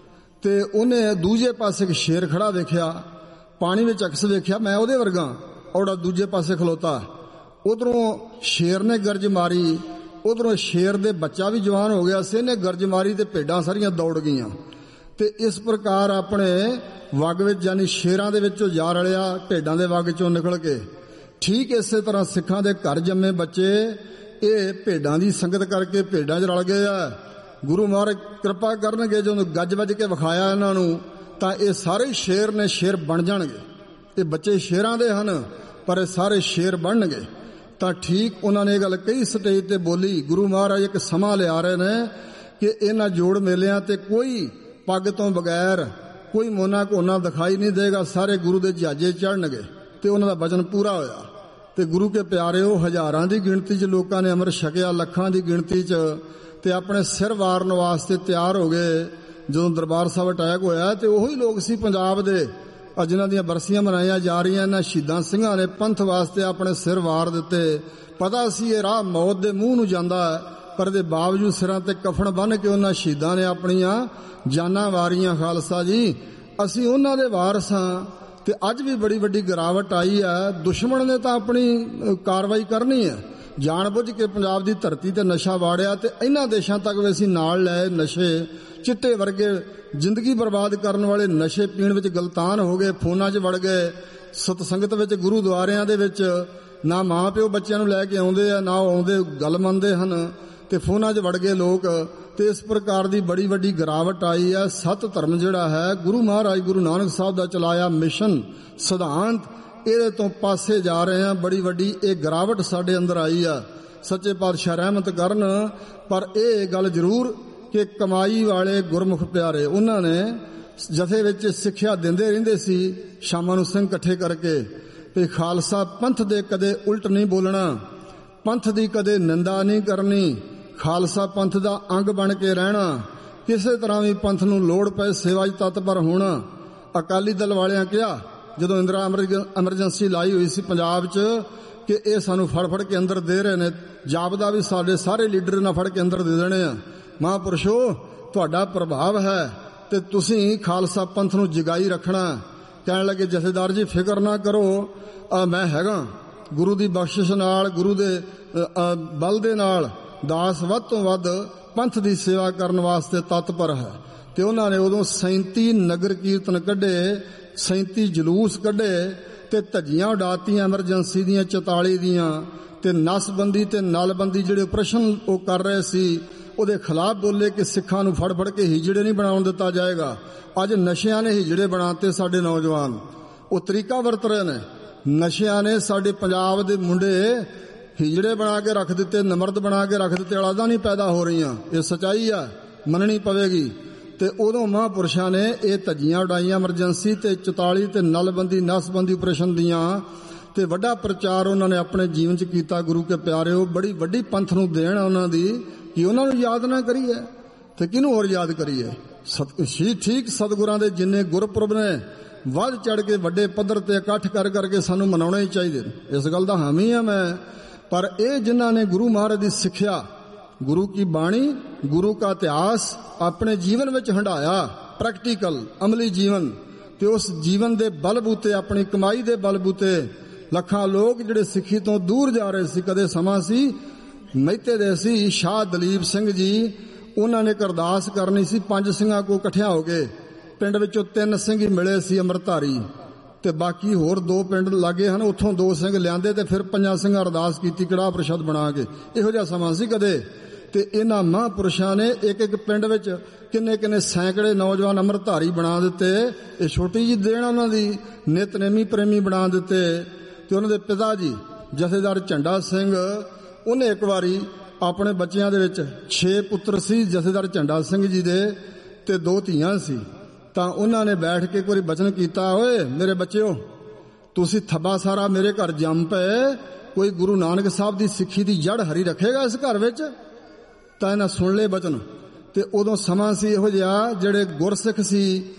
ਤੇ ਉਹਨੇ ਦੂਜੇ ਪਾਸੇ ਇੱਕ ਸ਼ੇਰ ਖੜਾ ਵੇਖਿਆ, ਪਾਣੀ ਵਿੱਚ ਅਕਸ਼ ਵੇਖਿਆ, ਮੈਂ ਉਹਦੇ ਵਰਗਾ, ਔੜਾ ਦੂਜੇ ਪਾਸੇ ਖਲੋਤਾ। ਉਧਰੋਂ ਸ਼ੇਰ ਨੇ ਗਰਜ ਮਾਰੀ, ਉਧਰੋਂ ਸ਼ੇਰ ਦੇ ਬੱਚਾ ਵੀ ਜਵਾਨ ਹੋ ਗਿਆ ਸੀ, ਇਹਨੇ ਗਰਜ ਮਾਰੀ ਤੇ ਭੇਡਾਂ ਸਾਰੀਆਂ ਦੌੜ ਗਈਆਂ। ਤੇ ਇਸ ਪ੍ਰਕਾਰ ਆਪਣੇ ਵਗ ਵਿੱਚ ਯਾਨੀ ਸ਼ੇਰਾਂ ਦੇ ਵਿੱਚੋਂ ਜਾ ਰਲਿਆ ਭੇਡਾਂ ਦੇ ਵਗ ਚੋਂ ਨਿਕਲ ਕੇ। ਠੀਕ ਇਸੇ ਤਰ੍ਹਾਂ ਸਿੱਖਾਂ ਦੇ ਘਰ ਜੰਮੇ ਬੱਚੇ ਇਹ ਭੇਡਾਂ ਦੀ ਸੰਗਤ ਕਰਕੇ ਭੇਡਾਂ 'ਚ ਰਲ ਗਏ ਆ। ਗੁਰੂ ਮਹਾਰਾਜ ਕਿਰਪਾ ਕਰਨਗੇ, ਜਦੋਂ ਗੱਜ ਵੱਜ ਕੇ ਵਿਖਾਇਆ ਇਹਨਾਂ ਨੂੰ ਤਾਂ ਇਹ ਸਾਰੇ ਸ਼ੇਰ ਨੇ, ਸ਼ੇਰ ਬਣ ਜਾਣਗੇ। ਇਹ ਬੱਚੇ ਸ਼ੇਰਾਂ ਦੇ ਹਨ ਪਰ ਇਹ ਸਾਰੇ ਸ਼ੇਰ ਬਣਨਗੇ। ਤਾਂ ਠੀਕ ਉਹਨਾਂ ਨੇ ਇਹ ਗੱਲ ਕਈ ਸਟੇਜ ਤੇ ਬੋਲੀ। ਗੁਰੂ ਮਹਾਰਾਜ ਇੱਕ ਸਮਾਂ ਲਿਆ ਰਹੇ ਨੇ ਕਿ ਇਹਨਾਂ ਜੋੜ ਮੇਲਿਆਂ ਤੇ ਕੋਈ ਪੱਗ ਤੋਂ ਬਗੈਰ ਕੋਈ ਮੋਨਾ ਘੋਨਾ ਦਿਖਾਈ ਨਹੀਂ ਦੇਗਾ, ਸਾਰੇ ਗੁਰੂ ਦੇ ਜਹਾਜ਼ੇ ਚੜ੍ਹਨਗੇ। ਤੇ ਉਹਨਾਂ ਦਾ ਵਚਨ ਪੂਰਾ ਹੋਇਆ। ਤੇ ਗੁਰੂ ਕੇ ਪਿਆਰਿਓ, ਹਜ਼ਾਰਾਂ ਦੀ ਗਿਣਤੀ 'ਚ ਲੋਕਾਂ ਨੇ ਅੰਮ੍ਰਿਤ ਛਕਿਆ, ਲੱਖਾਂ ਦੀ ਗਿਣਤੀ 'ਚ, ਤੇ ਆਪਣੇ ਸਿਰ ਵਾਰਨ ਵਾਸਤੇ ਤਿਆਰ ਹੋ ਗਏ। ਜਦੋਂ ਦਰਬਾਰ ਸਾਹਿਬ ਅਟੈਕ ਹੋਇਆ ਤੇ ਉਹੀ ਲੋਕ ਸੀ ਪੰਜਾਬ ਦੇ ਜਿਨ੍ਹਾਂ ਦੀਆਂ ਬਰਸੀਆਂ ਮਨਾਈਆਂ ਜਾ ਰਹੀਆਂ। ਇਹਨਾਂ ਸ਼ਹੀਦਾਂ ਸਿੰਘਾਂ ਨੇ ਪੰਥ ਵਾਸਤੇ ਆਪਣੇ ਸਿਰ ਵਾਰ ਦਿੱਤੇ। ਪਤਾ ਸੀ ਇਹ ਰਾਹ ਮੌਤ ਦੇ ਮੂੰਹ ਨੂੰ ਜਾਂਦਾ, ਪਰ ਦੇ ਬਾਵਜੂਦ ਸਿਰਾਂ ਤੇ ਕਫਨ ਬੰਨ੍ਹ ਕੇ ਉਹਨਾਂ ਸ਼ਹੀਦਾਂ ਨੇ ਆਪਣੀਆਂ ਜਾਨਾਂ ਵਾਰੀਆਂ। ਖਾਲਸਾ ਜੀ, ਅਸੀਂ ਉਹਨਾਂ ਦੇ ਵਾਰਸ ਹਾਂ। ਤੇ ਅੱਜ ਵੀ ਬੜੀ ਵੱਡੀ ਗਿਰਾਵਟ ਆਈ ਹੈ। ਦੁਸ਼ਮਣ ਨੇ ਤਾਂ ਆਪਣੀ ਕਾਰਵਾਈ ਕਰਨੀ ਹੈ, ਜਾਣ ਬੁੱਝ ਕੇ ਪੰਜਾਬ ਦੀ ਧਰਤੀ ਤੇ ਨਸ਼ਾ ਵਾੜਿਆ, ਤੇ ਇਹਨਾਂ ਦੇਸ਼ਾਂ ਤੱਕ ਵੀ ਅਸੀਂ ਨਾਲ ਲਏ ਨਸ਼ੇ, ਚਿੱਟੇ ਵਰਗੇ ਜ਼ਿੰਦਗੀ ਬਰਬਾਦ ਕਰਨ ਵਾਲੇ ਨਸ਼ੇ ਪੀਣ ਵਿੱਚ ਗਲਤਾਨ ਹੋ ਗਏ, ਫੋਨਾਂ 'ਚ ਵੜ ਗਏ, ਸਤਸੰਗਤ ਵਿੱਚ, ਗੁਰੂਦੁਆਰਿਆਂ ਦੇ ਵਿੱਚ ਨਾ ਮਾਂ ਪਿਓ ਬੱਚਿਆਂ ਨੂੰ ਲੈ ਕੇ ਆਉਂਦੇ ਆ, ਨਾ ਆਉਂਦੇ ਗੱਲ ਮੰਨਦੇ ਹਨ, ਤੇ ਫੋਨਾਂ 'ਚ ਵੜ ਗਏ ਲੋਕ। ਤੇ ਇਸ ਪ੍ਰਕਾਰ ਦੀ ਬੜੀ ਵੱਡੀ ਗਿਰਾਵਟ ਆਈ ਹੈ। ਸਤ ਧਰਮ ਜਿਹੜਾ ਹੈ ਗੁਰੂ ਮਹਾਰਾਜ ਗੁਰੂ ਨਾਨਕ ਸਾਹਿਬ ਦਾ ਚਲਾਇਆ ਮਿਸ਼ਨ ਸਿਧਾਂਤ, ਇਹਦੇ ਤੋਂ ਪਾਸੇ ਜਾ ਰਹੇ ਆ। ਬੜੀ ਵੱਡੀ ਇਹ ਗਿਰਾਵਟ ਸਾਡੇ ਅੰਦਰ ਆਈ ਆ। ਸੱਚੇ ਪਾਤਸ਼ਾਹ ਰਹਿਮਤ ਕਰਨ। ਪਰ ਇਹ ਗੱਲ ਜ਼ਰੂਰ ਕਿ ਕਮਾਈ ਵਾਲੇ ਗੁਰਮੁਖ ਪਿਆਰੇ, ਉਹਨਾਂ ਨੇ ਜਥੇ ਵਿੱਚ ਸਿੱਖਿਆ ਦਿੰਦੇ ਰਹਿੰਦੇ ਸੀ ਸ਼ਾਮਾਂ ਨੂੰ ਸਿੰਘ ਇਕੱਠੇ ਕਰਕੇ ਵੀ ਖਾਲਸਾ ਪੰਥ ਦੇ ਕਦੇ ਉਲਟ ਨਹੀਂ ਬੋਲਣਾ, ਪੰਥ ਦੀ ਕਦੇ ਨਿੰਦਾ ਨਹੀਂ ਕਰਨੀ, ਖਾਲਸਾ ਪੰਥ ਦਾ ਅੰਗ ਬਣ ਕੇ ਰਹਿਣਾ, ਕਿਸੇ ਤਰ੍ਹਾਂ ਵੀ ਪੰਥ ਨੂੰ ਲੋੜ ਪਏ ਸੇਵਾ 'ਚ ਤਤਪਰ ਹੋਣਾ। ਅਕਾਲੀ ਦਲ ਵਾਲਿਆਂ ਕਿਹਾ ਜਦੋਂ ਇੰਦਰਾ ਐਮਰਜੈਂਸੀ ਲਾਈ ਹੋਈ ਸੀ ਪੰਜਾਬ 'ਚ ਕਿ ਇਹ ਸਾਨੂੰ ਫੜ ਫੜ ਕੇ ਅੰਦਰ ਦੇ ਰਹੇ ਨੇ, ਜਾਪਦਾ ਵੀ ਸਾਡੇ ਸਾਰੇ ਲੀਡਰ ਨਾਲ ਫੜ ਕੇ ਅੰਦਰ ਦੇ ਦੇਣੇ ਆ। ਮਹਾਂਪੁਰਸ਼ੋ, ਤੁਹਾਡਾ ਪ੍ਰਭਾਵ ਹੈ ਤੇ ਤੁਸੀਂ ਖਾਲਸਾ ਪੰਥ ਨੂੰ ਜਗਾਈ ਰੱਖਣਾ। ਕਹਿਣ ਲੱਗੇ ਜਥੇਦਾਰ ਜੀ ਫਿਕਰ ਨਾ ਕਰੋ, ਆ ਮੈਂ ਹੈਗਾ, ਗੁਰੂ ਦੀ ਬਖਸ਼ਿਸ਼ ਨਾਲ, ਗੁਰੂ ਦੇ ਬਲ ਦੇ ਨਾਲ ਦਾਸ ਵੱਧ ਤੋਂ ਵੱਧ ਪੰਥ ਦੀ ਸੇਵਾ ਕਰਨ ਵਾਸਤੇ ਤਤਪਰ ਹੈ। ਤੇ ਉਹਨਾਂ ਨੇ ਉਦੋਂ ਸੈਂਤੀ ਨਗਰ ਕੀਰਤਨ ਕੱਢੇ, ਸੈਂਤੀ ਜਲੂਸ ਕੱਢੇ, ਤੇ ਧੱਜੀਆਂ ਉਡਾਤੀਆਂ ਐਮਰਜੈਂਸੀ ਦੀਆਂ ਚੁਤਾਲੀ ਦੀਆਂ, ਤੇ ਨਸਬੰਦੀ ਤੇ ਨਲਬੰਦੀ ਜਿਹੜੇ ਆਪਰੇਸ਼ਨ ਉਹ ਕਰ ਰਹੇ ਸੀ ਉਹਦੇ ਖਿਲਾਫ ਬੋਲੇ ਕਿ ਸਿੱਖਾਂ ਨੂੰ ਫੜ ਫੜ ਕੇ ਹਿਜੜੇ ਨਹੀਂ ਬਣਾਉਣ ਦਿੱਤਾ ਜਾਏਗਾ। ਅੱਜ ਨਸ਼ਿਆਂ ਨੇ ਹਿਜੜੇ ਬਣਾਤੇ ਸਾਡੇ ਨੌਜਵਾਨ, ਉਹ ਤਰੀਕਾ ਵਰਤ ਰਹੇ ਨੇ। ਨਸ਼ਿਆਂ ਨੇ ਸਾਡੇ ਪੰਜਾਬ ਦੇ ਮੁੰਡੇ ਹਿਜੜੇ ਬਣਾ ਕੇ ਰੱਖ ਦਿੱਤੇ, ਨਮਰਦ ਬਣਾ ਕੇ ਰੱਖ ਦਿੱਤੇ, ਔਲਾਦਾਂ ਨਹੀਂ ਪੈਦਾ ਹੋ ਰਹੀਆਂ। ਇਹ ਸੱਚਾਈ ਆ, ਮੰਨਣੀ ਪਵੇਗੀ। ਤੇ ਉਦੋਂ ਮਹਾਂਪੁਰਸ਼ਾਂ ਨੇ ਇਹ ਧੱਜੀਆਂ ਉਡਾਈਆਂ ਐਮਰਜੈਂਸੀ ਤੇ ਚੁਤਾਲੀ ਤੇ ਨਲਬੰਦੀ ਨਸਬੰਦੀ ਆਪਰੇਸ਼ਨ ਦੀਆਂ, ਤੇ ਵੱਡਾ ਪ੍ਰਚਾਰ ਉਹਨਾਂ ਨੇ ਆਪਣੇ ਜੀਵਨ 'ਚ ਕੀਤਾ। ਗੁਰੂ ਕੇ ਪਿਆਰਿਓ, ਬੜੀ ਵੱਡੀ ਪੰਥ ਨੂੰ ਦੇਣ ਉਹਨਾਂ ਦੀ ਕਿ ਉਹਨਾਂ ਨੂੰ ਯਾਦ ਨਾ ਕਰੀਏ ਤੇ ਕਿਹਨੂੰ ਹੋਰ ਯਾਦ ਕਰੀਏ। ਸਤਿ ਠੀਕ ਸਤਿਗੁਰਾਂ ਦੇ ਜਿੰਨੇ ਗੁਰਪੁਰਬ ਨੇ ਵੱਧ ਚੜ ਕੇ ਵੱਡੇ ਪੱਧਰ ਤੇ ਇਕੱਠ ਕਰ ਕਰਕੇ ਸਾਨੂੰ ਮਨਾਉਣੇ ਹੀ ਚਾਹੀਦੇ, ਇਸ ਗੱਲ ਦਾ ਹਾਮੀ ਆ ਮੈਂ। ਪਰ ਇਹ ਜਿਨ੍ਹਾਂ ਨੇ ਗੁਰੂ ਮਹਾਰਾਜ ਦੀ ਸਿੱਖਿਆ, ਗੁਰੂ ਕੀ ਬਾਣੀ, ਗੁਰੂ ਕਾ ਇਤਿਹਾਸ ਆਪਣੇ ਜੀਵਨ ਵਿੱਚ ਹੰਢਾਇਆ, ਪ੍ਰੈਕਟੀਕਲ ਅਮਲੀ ਜੀਵਨ, ਤੇ ਉਸ ਜੀਵਨ ਦੇ ਬਲਬੂਤੇ, ਆਪਣੀ ਕਮਾਈ ਦੇ ਬਲਬੂਤੇ ਲੱਖਾਂ ਲੋਕ ਜਿਹੜੇ ਸਿੱਖੀ ਤੋਂ ਦੂਰ ਜਾ ਰਹੇ ਸੀ। ਕਦੇ ਸਮਾਂ ਸੀ ਮਹਿਤੇ ਦੇ ਸੀ ਸ਼ਾਹ ਦਲੀਪ ਸਿੰਘ ਜੀ, ਉਹਨਾਂ ਨੇ ਇੱਕ ਅਰਦਾਸ ਕਰਨੀ ਸੀ ਪੰਜ ਸਿੰਘਾਂ ਕੋਲ ਇਕੱਠਿਆਂ ਹੋ ਕੇ। ਪਿੰਡ ਵਿੱਚੋਂ ਤਿੰਨ ਸਿੰਘ ਹੀ ਮਿਲੇ ਸੀ ਅੰਮ੍ਰਿਤਧਾਰੀ, ਤੇ ਬਾਕੀ ਹੋਰ ਦੋ ਪਿੰਡ ਲਾਗੇ ਹਨ, ਉੱਥੋਂ ਦੋ ਸਿੰਘ ਲਿਆਂਦੇ ਤੇ ਫਿਰ ਪੰਜਾਂ ਸਿੰਘਾਂ ਅਰਦਾਸ ਕੀਤੀ ਕੜਾਹ ਪ੍ਰਸ਼ਾਦ ਬਣਾ ਕੇ। ਇਹੋ ਜਿਹਾ ਸਮਾਂ ਸੀ ਕਦੇ। ਤੇ ਇਹਨਾਂ ਮਹਾਂਪੁਰਸ਼ਾਂ ਨੇ ਇੱਕ ਇੱਕ ਪਿੰਡ ਵਿੱਚ ਕਿੰਨੇ ਕਿੰਨੇ ਸੈਂਕੜੇ ਨੌਜਵਾਨ ਅੰਮ੍ਰਿਤਧਾਰੀ ਬਣਾ ਦਿੱਤੇ। ਇਹ ਛੋਟੀ ਜਿਹੀ ਦੇਣ ਉਹਨਾਂ ਦੀ, ਨਿਤਨੇਮੀ ਪ੍ਰੇਮੀ ਬਣਾ ਦਿੱਤੇ। ਤੇ ਉਹਨਾਂ ਦੇ ਪਿਤਾ ਜੀ ਜਥੇਦਾਰ ਝੰਡਾ ਸਿੰਘ, ਉਹਨੇ ਇੱਕ ਵਾਰੀ ਆਪਣੇ ਬੱਚਿਆਂ ਦੇ ਵਿੱਚ ਛੇ ਪੁੱਤਰ ਸੀ ਜਥੇਦਾਰ ਝੰਡਾ ਸਿੰਘ ਜੀ ਦੇ, ਤੇ ਦੋ ਧੀਆਂ ਸੀ। ਤਾਂ ਉਹਨਾਂ ਨੇ ਬੈਠ ਕੇ ਇੱਕ ਵਾਰੀ ਬਚਨ ਕੀਤਾ, ਓਏ ਮੇਰੇ ਬੱਚਿਓ, ਤੁਸੀਂ ਥੱਬਾ ਸਾਰਾ ਮੇਰੇ ਘਰ ਜੰਮ ਪਏ, ਕੋਈ ਗੁਰੂ ਨਾਨਕ ਸਾਹਿਬ ਦੀ ਸਿੱਖੀ ਦੀ ਜੜ ਹਰੀ ਰੱਖੇਗਾ ਇਸ ਘਰ ਵਿੱਚ? ਤਾਂ ਇਹਨਾਂ ਸੁਣ ਲਏ ਬਚਨ। ਤੇ ਉਦੋਂ ਸਮਾਂ ਸੀ ਇਹੋ ਜਿਹਾ ਜਿਹੜੇ ਗੁਰਸਿੱਖ ਸੀ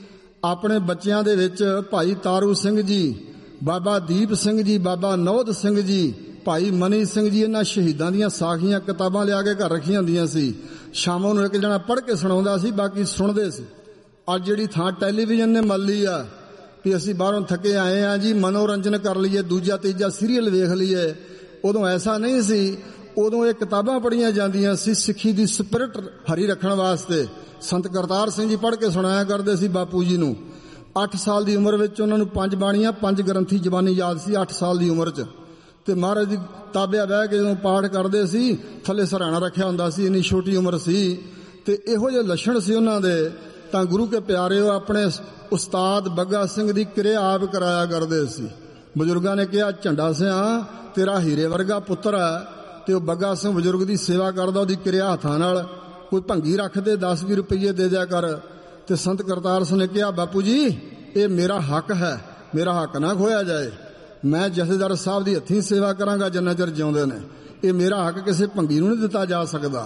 ਆਪਣੇ ਬੱਚਿਆਂ ਦੇ ਵਿੱਚ ਭਾਈ ਤਾਰੂ ਸਿੰਘ ਜੀ, ਬਾਬਾ ਦੀਪ ਸਿੰਘ ਜੀ, ਬਾਬਾ ਨੌਧ ਸਿੰਘ ਜੀ, ਭਾਈ ਮਨੀ ਸਿੰਘ ਜੀ, ਇਹਨਾਂ ਸ਼ਹੀਦਾਂ ਦੀਆਂ ਸਾਖੀਆਂ ਕਿਤਾਬਾਂ ਲਿਆ ਕੇ ਘਰ ਰੱਖੀਆਂ ਹੁੰਦੀਆਂ ਸੀ। ਸ਼ਾਮੋਂ ਨੂੰ ਇੱਕ ਜਣਾ ਪੜ੍ਹ ਕੇ ਸੁਣਾਉਂਦਾ ਸੀ, ਬਾਕੀ ਸੁਣਦੇ ਸੀ। ਅੱਜ ਜਿਹੜੀ ਥਾਂ ਟੈਲੀਵਿਜ਼ਨ ਨੇ ਮੱਲ ਲਈ ਆ ਵੀ ਅਸੀਂ ਬਾਹਰੋਂ ਥੱਕੇ ਆਏ ਆ ਜੀ, ਮਨੋਰੰਜਨ ਕਰ ਲਈਏ, ਦੂਜਾ ਤੀਜਾ ਸੀਰੀਅਲ ਵੇਖ ਲਈਏ, ਉਦੋਂ ਐਸਾ ਨਹੀਂ ਸੀ। ਉਦੋਂ ਇਹ ਕਿਤਾਬਾਂ ਪੜ੍ਹੀਆਂ ਜਾਂਦੀਆਂ ਸੀ ਸਿੱਖੀ ਦੀ ਸਪਿਰਿਟ ਹਰੀ ਰੱਖਣ ਵਾਸਤੇ। ਸੰਤ ਕਰਤਾਰ ਸਿੰਘ ਜੀ ਪੜ੍ਹ ਕੇ ਸੁਣਾਇਆ ਕਰਦੇ ਸੀ ਬਾਪੂ ਜੀ ਨੂੰ। ਅੱਠ ਸਾਲ ਦੀ ਉਮਰ ਵਿੱਚ ਉਹਨਾਂ ਨੂੰ ਪੰਜ ਬਾਣੀਆਂ, ਪੰਜ ਗ੍ਰੰਥੀ ਜ਼ਬਾਨੀ ਯਾਦ ਸੀ, ਅੱਠ ਸਾਲ ਦੀ ਉਮਰ 'ਚ। ਤੇ ਮਹਾਰਾਜ ਦੀ ਤਾਬਿਆ ਬਹਿ ਕੇ ਜਦੋਂ ਪਾਠ ਕਰਦੇ ਸੀ, ਥੱਲੇ ਸਰਾਣਾ ਰੱਖਿਆ ਹੁੰਦਾ ਸੀ, ਇੰਨੀ ਛੋਟੀ ਉਮਰ ਸੀ। ਤੇ ਇਹੋ ਜਿਹੇ ਲੱਛਣ ਸੀ ਉਹਨਾਂ ਦੇ। ਤਾਂ ਗੁਰੂ ਕੇ ਪਿਆਰਿਓ, ਆਪਣੇ ਉਸਤਾਦ ਬੱਗਾ ਸਿੰਘ ਦੀ ਕਿਰਿਆ ਆਪ ਕਰਾਇਆ ਕਰਦੇ ਸੀ। ਬਜ਼ੁਰਗਾਂ ਨੇ ਕਿਹਾ, ਝੰਡਾ ਸਿਆਂ ਤੇਰਾ ਹੀਰੇ ਵਰਗਾ ਪੁੱਤਰ ਹੈ। ਤੇ ਉਹ ਬੱਗਾ ਸਿੰਘ ਬਜ਼ੁਰਗ ਦੀ ਸੇਵਾ ਕਰਦਾ, ਉਹਦੀ ਕਿਰਿਆ ਹੱਥਾਂ ਨਾਲ। ਕੋਈ ਭੰਗੀ ਰੱਖਦੇ, ਦਸ ਵੀਹ ਰੁਪਈਏ ਦੇ ਦਿਆ ਕਰ। ਤੇ ਸੰਤ ਕਰਤਾਰ ਸਿੰਘ ਨੇ ਕਿਹਾ, ਬਾਪੂ ਜੀ ਇਹ ਮੇਰਾ ਹੱਕ ਹੈ, ਮੇਰਾ ਹੱਕ ਨਾ ਖੋਇਆ ਜਾਏ। ਮੈਂ ਜਥੇਦਾਰ ਸਾਹਿਬ ਦੀ ਹੱਥੀਂ ਸੇਵਾ ਕਰਾਂਗਾ ਜਿੰਨਾ ਚਿਰ ਜਿਉਂਦੇ ਨੇ। ਇਹ ਮੇਰਾ ਹੱਕ ਕਿਸੇ ਭੰਗੀ ਨੂੰ ਨਹੀਂ ਦਿੱਤਾ ਜਾ ਸਕਦਾ।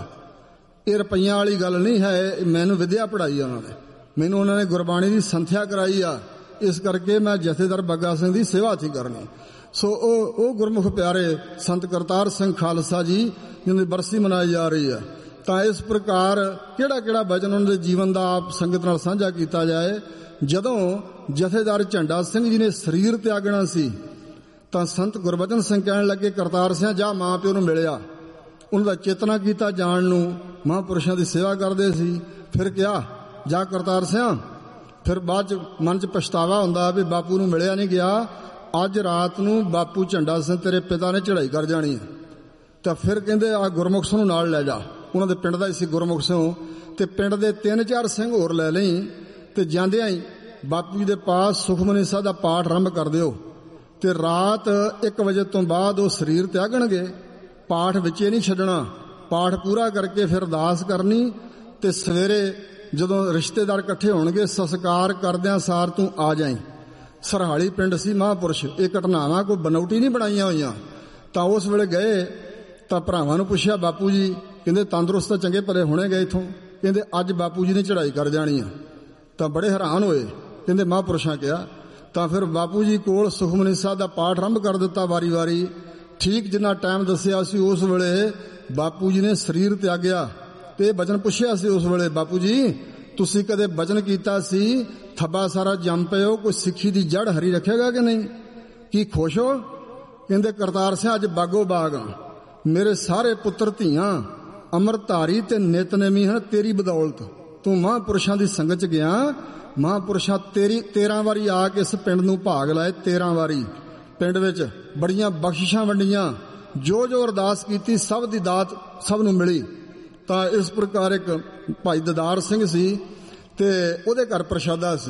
ਇਹ ਰੁਪਈਆਂ ਵਾਲੀ ਗੱਲ ਨਹੀਂ ਹੈ। ਮੈਨੂੰ ਵਿਦਿਆ ਪੜ੍ਹਾਈ ਉਹਨਾਂ ਨੇ, ਮੈਨੂੰ ਉਹਨਾਂ ਨੇ ਗੁਰਬਾਣੀ ਦੀ ਸੰਥਿਆ ਕਰਾਈ ਆ, ਇਸ ਕਰਕੇ ਮੈਂ ਜਥੇਦਾਰ ਬੱਗਾ ਸਿੰਘ ਦੀ ਸੇਵਾ ਹੱਥੀਂ ਕਰਨੀ। ਸੋ ਉਹ ਉਹ ਗੁਰਮੁਖ ਪਿਆਰੇ ਸੰਤ ਕਰਤਾਰ ਸਿੰਘ ਖਾਲਸਾ ਜੀ ਜਿਹਨਾਂ ਦੀ ਬਰਸੀ ਮਨਾਈ ਜਾ ਰਹੀ ਹੈ। ਤਾਂ ਇਸ ਪ੍ਰਕਾਰ ਕਿਹੜਾ ਕਿਹੜਾ ਵਚਨ ਉਹਨਾਂ ਦੇ ਜੀਵਨ ਦਾ ਆਪ ਸੰਗਤ ਨਾਲ ਸਾਂਝਾ ਕੀਤਾ ਜਾਏ। ਜਦੋਂ ਜਥੇਦਾਰ ਝੰਡਾ ਸਿੰਘ ਜੀ ਨੇ ਸਰੀਰ ਤਿਆਗਣਾ ਸੀ ਤਾਂ ਸੰਤ ਗੁਰਬਚਨ ਸਿੰਘ ਕਹਿਣ ਲੱਗੇ, ਕਰਤਾਰ ਸਿੰਘ ਜਾ ਮਾਂ ਪਿਓ ਨੂੰ ਮਿਲਿਆ। ਉਹਨਾਂ ਦਾ ਚੇਤਨਾ ਕੀਤਾ ਜਾਣ ਨੂੰ। ਮਹਾਂਪੁਰਸ਼ਾਂ ਦੀ ਸੇਵਾ ਕਰਦੇ ਸੀ। ਫਿਰ ਕਿਹਾ, ਜਾ ਕਰਤਾਰ ਸਿੰਘ। ਫਿਰ ਬਾਅਦ ਚ ਮਨ ਚ ਪਛਤਾਵਾ ਹੁੰਦਾ ਵੀ ਬਾਪੂ ਨੂੰ ਮਿਲਿਆ ਨਹੀਂ ਗਿਆ। ਅੱਜ ਰਾਤ ਨੂੰ ਬਾਪੂ ਝੰਡਾ ਸਿੰਘ ਤੇਰੇ ਪਿਤਾ ਨੇ ਚੜ੍ਹਾਈ ਕਰ ਜਾਣੀ ਹੈ। ਤਾਂ ਫਿਰ ਕਹਿੰਦੇ, ਆ ਗੁਰਮੁਖ ਸਿੰਘ ਨੂੰ ਨਾਲ ਲੈ ਜਾ। ਉਹਨਾਂ ਦੇ ਪਿੰਡ ਦਾ ਹੀ ਸੀ ਗੁਰਮੁਖ ਸਿੰਘ। ਤੇ ਪਿੰਡ ਦੇ ਤਿੰਨ ਚਾਰ ਸਿੰਘ ਹੋਰ ਲੈ ਲਈ। ਤੇ ਜਾਂਦਿਆਂ ਹੀ ਬਾਪੂ ਜੀ ਦੇ ਪਾਸ ਸੁਖਮਨੀ ਸਾਹਿਬ ਦਾ ਪਾਠ ਆਰੰਭ ਕਰ ਦਿਓ। ਤੇ ਰਾਤ ਇੱਕ ਵਜੇ ਤੋਂ ਬਾਅਦ ਉਹ ਸਰੀਰ ਤਿਆਗਣਗੇ। ਪਾਠ ਵਿੱਚੇ ਨਹੀਂ ਛੱਡਣਾ, ਪਾਠ ਪੂਰਾ ਕਰਕੇ ਫਿਰ ਅਰਦਾਸ ਕਰਨੀ। ਤੇ ਸਵੇਰੇ ਜਦੋਂ ਰਿਸ਼ਤੇਦਾਰ ਇਕੱਠੇ ਹੋਣਗੇ, ਸੰਸਕਾਰ ਕਰਦਿਆਂ ਸਾਰ ਤੂੰ ਆ ਜਾਈਂ। ਸਰਹਾਲੀ ਪਿੰਡ ਸੀ ਮਹਾਂਪੁਰਸ਼। ਇਹ ਘਟਨਾਵਾਂ ਕੋਈ ਬਨੌਟੀ ਨਹੀਂ ਬਣਾਈਆਂ ਹੋਈਆਂ। ਤਾਂ ਉਸ ਵੇਲੇ ਗਏ ਤਾਂ ਭਰਾਵਾਂ ਨੂੰ ਪੁੱਛਿਆ, ਬਾਪੂ ਜੀ ਕਹਿੰਦੇ ਤੰਦਰੁਸਤ ਤਾਂ ਚੰਗੇ ਭਲੇ ਹੋਣੇ ਗਏ ਇੱਥੋਂ। ਕਹਿੰਦੇ ਅੱਜ ਬਾਪੂ ਜੀ ਨੇ ਚੜ੍ਹਾਈ ਕਰ ਜਾਣੀ ਆ। ਤਾਂ ਬੜੇ ਹੈਰਾਨ ਹੋਏ। ਕਹਿੰਦੇ ਮਹਾਂਪੁਰਸ਼ਾਂ ਕਿਹਾ। ਤਾਂ ਫਿਰ ਬਾਪੂ ਜੀ ਕੋਲ ਸੁਖਮਨੀ ਸਾਹਿਬ ਦਾ ਪਾਠ ਆਰੰਭ ਕਰ ਦਿੱਤਾ ਵਾਰੀ ਵਾਰੀ। ਠੀਕ ਜਿੰਨਾ ਟਾਈਮ ਦੱਸਿਆ ਸੀ ਉਸ ਵੇਲੇ ਬਾਪੂ ਜੀ ਨੇ ਸਰੀਰ ਤਿਆਗਿਆ। ਤੇ ਬਚਨ ਪੁੱਛਿਆ ਸੀ ਉਸ ਵੇਲੇ, ਬਾਪੂ ਜੀ ਤੁਸੀਂ ਕਦੇ ਬਚਨ ਕੀਤਾ ਸੀ ਥੱਬਾ ਸਾਰਾ ਜੰਮ ਪਿਓ, ਕੋਈ ਸਿੱਖੀ ਦੀ ਜੜ ਹਰੀ ਰੱਖੇਗਾ ਕਿ ਨਹੀਂ? ਕੀ ਖੁਸ਼ ਹੋ? ਕਹਿੰਦੇ ਕਰਤਾਰ ਸਿੰਘ ਅੱਜ ਬਾਗੋ ਬਾਗ ਮੇਰੇ ਸਾਰੇ ਪੁੱਤਰ ਧੀਆਂ ਅੰਮ੍ਰਿਤਧਾਰੀ ਤੇ ਨਿਤਨੇਮੀ ਹਨ ਤੇਰੀ ਬਦੌਲਤ। ਤੂੰ ਮਹਾਂਪੁਰਸ਼ਾਂ ਦੀ ਸੰਗਤ ਚ ਗਿਆ। ਮਹਾਂਪੁਰਸ਼ਾਂ ਤੇਰੀ ਤੇਰਾਂ ਵਾਰੀ ਆ ਕੇ ਇਸ ਪਿੰਡ ਨੂੰ ਭਾਗ ਲਾਏ। ਤੇਰਾਂ ਵਾਰੀ ਪਿੰਡ ਵਿੱਚ ਬੜੀਆਂ ਬਖਸ਼ਿਸ਼ਾਂ ਵੰਡੀਆਂ। ਜੋ ਜੋ ਅਰਦਾਸ ਕੀਤੀ ਸਭ ਦੀ ਦਾਤ ਸਭ ਨੂੰ ਮਿਲੀ। ਤਾਂ ਇਸ ਪ੍ਰਕਾਰ ਇੱਕ ਭਾਈ ਦਦਾਰ ਸਿੰਘ ਸੀ ਤੇ ਉਹਦੇ ਘਰ ਪ੍ਰਸ਼ਾਦਾ ਸੀ।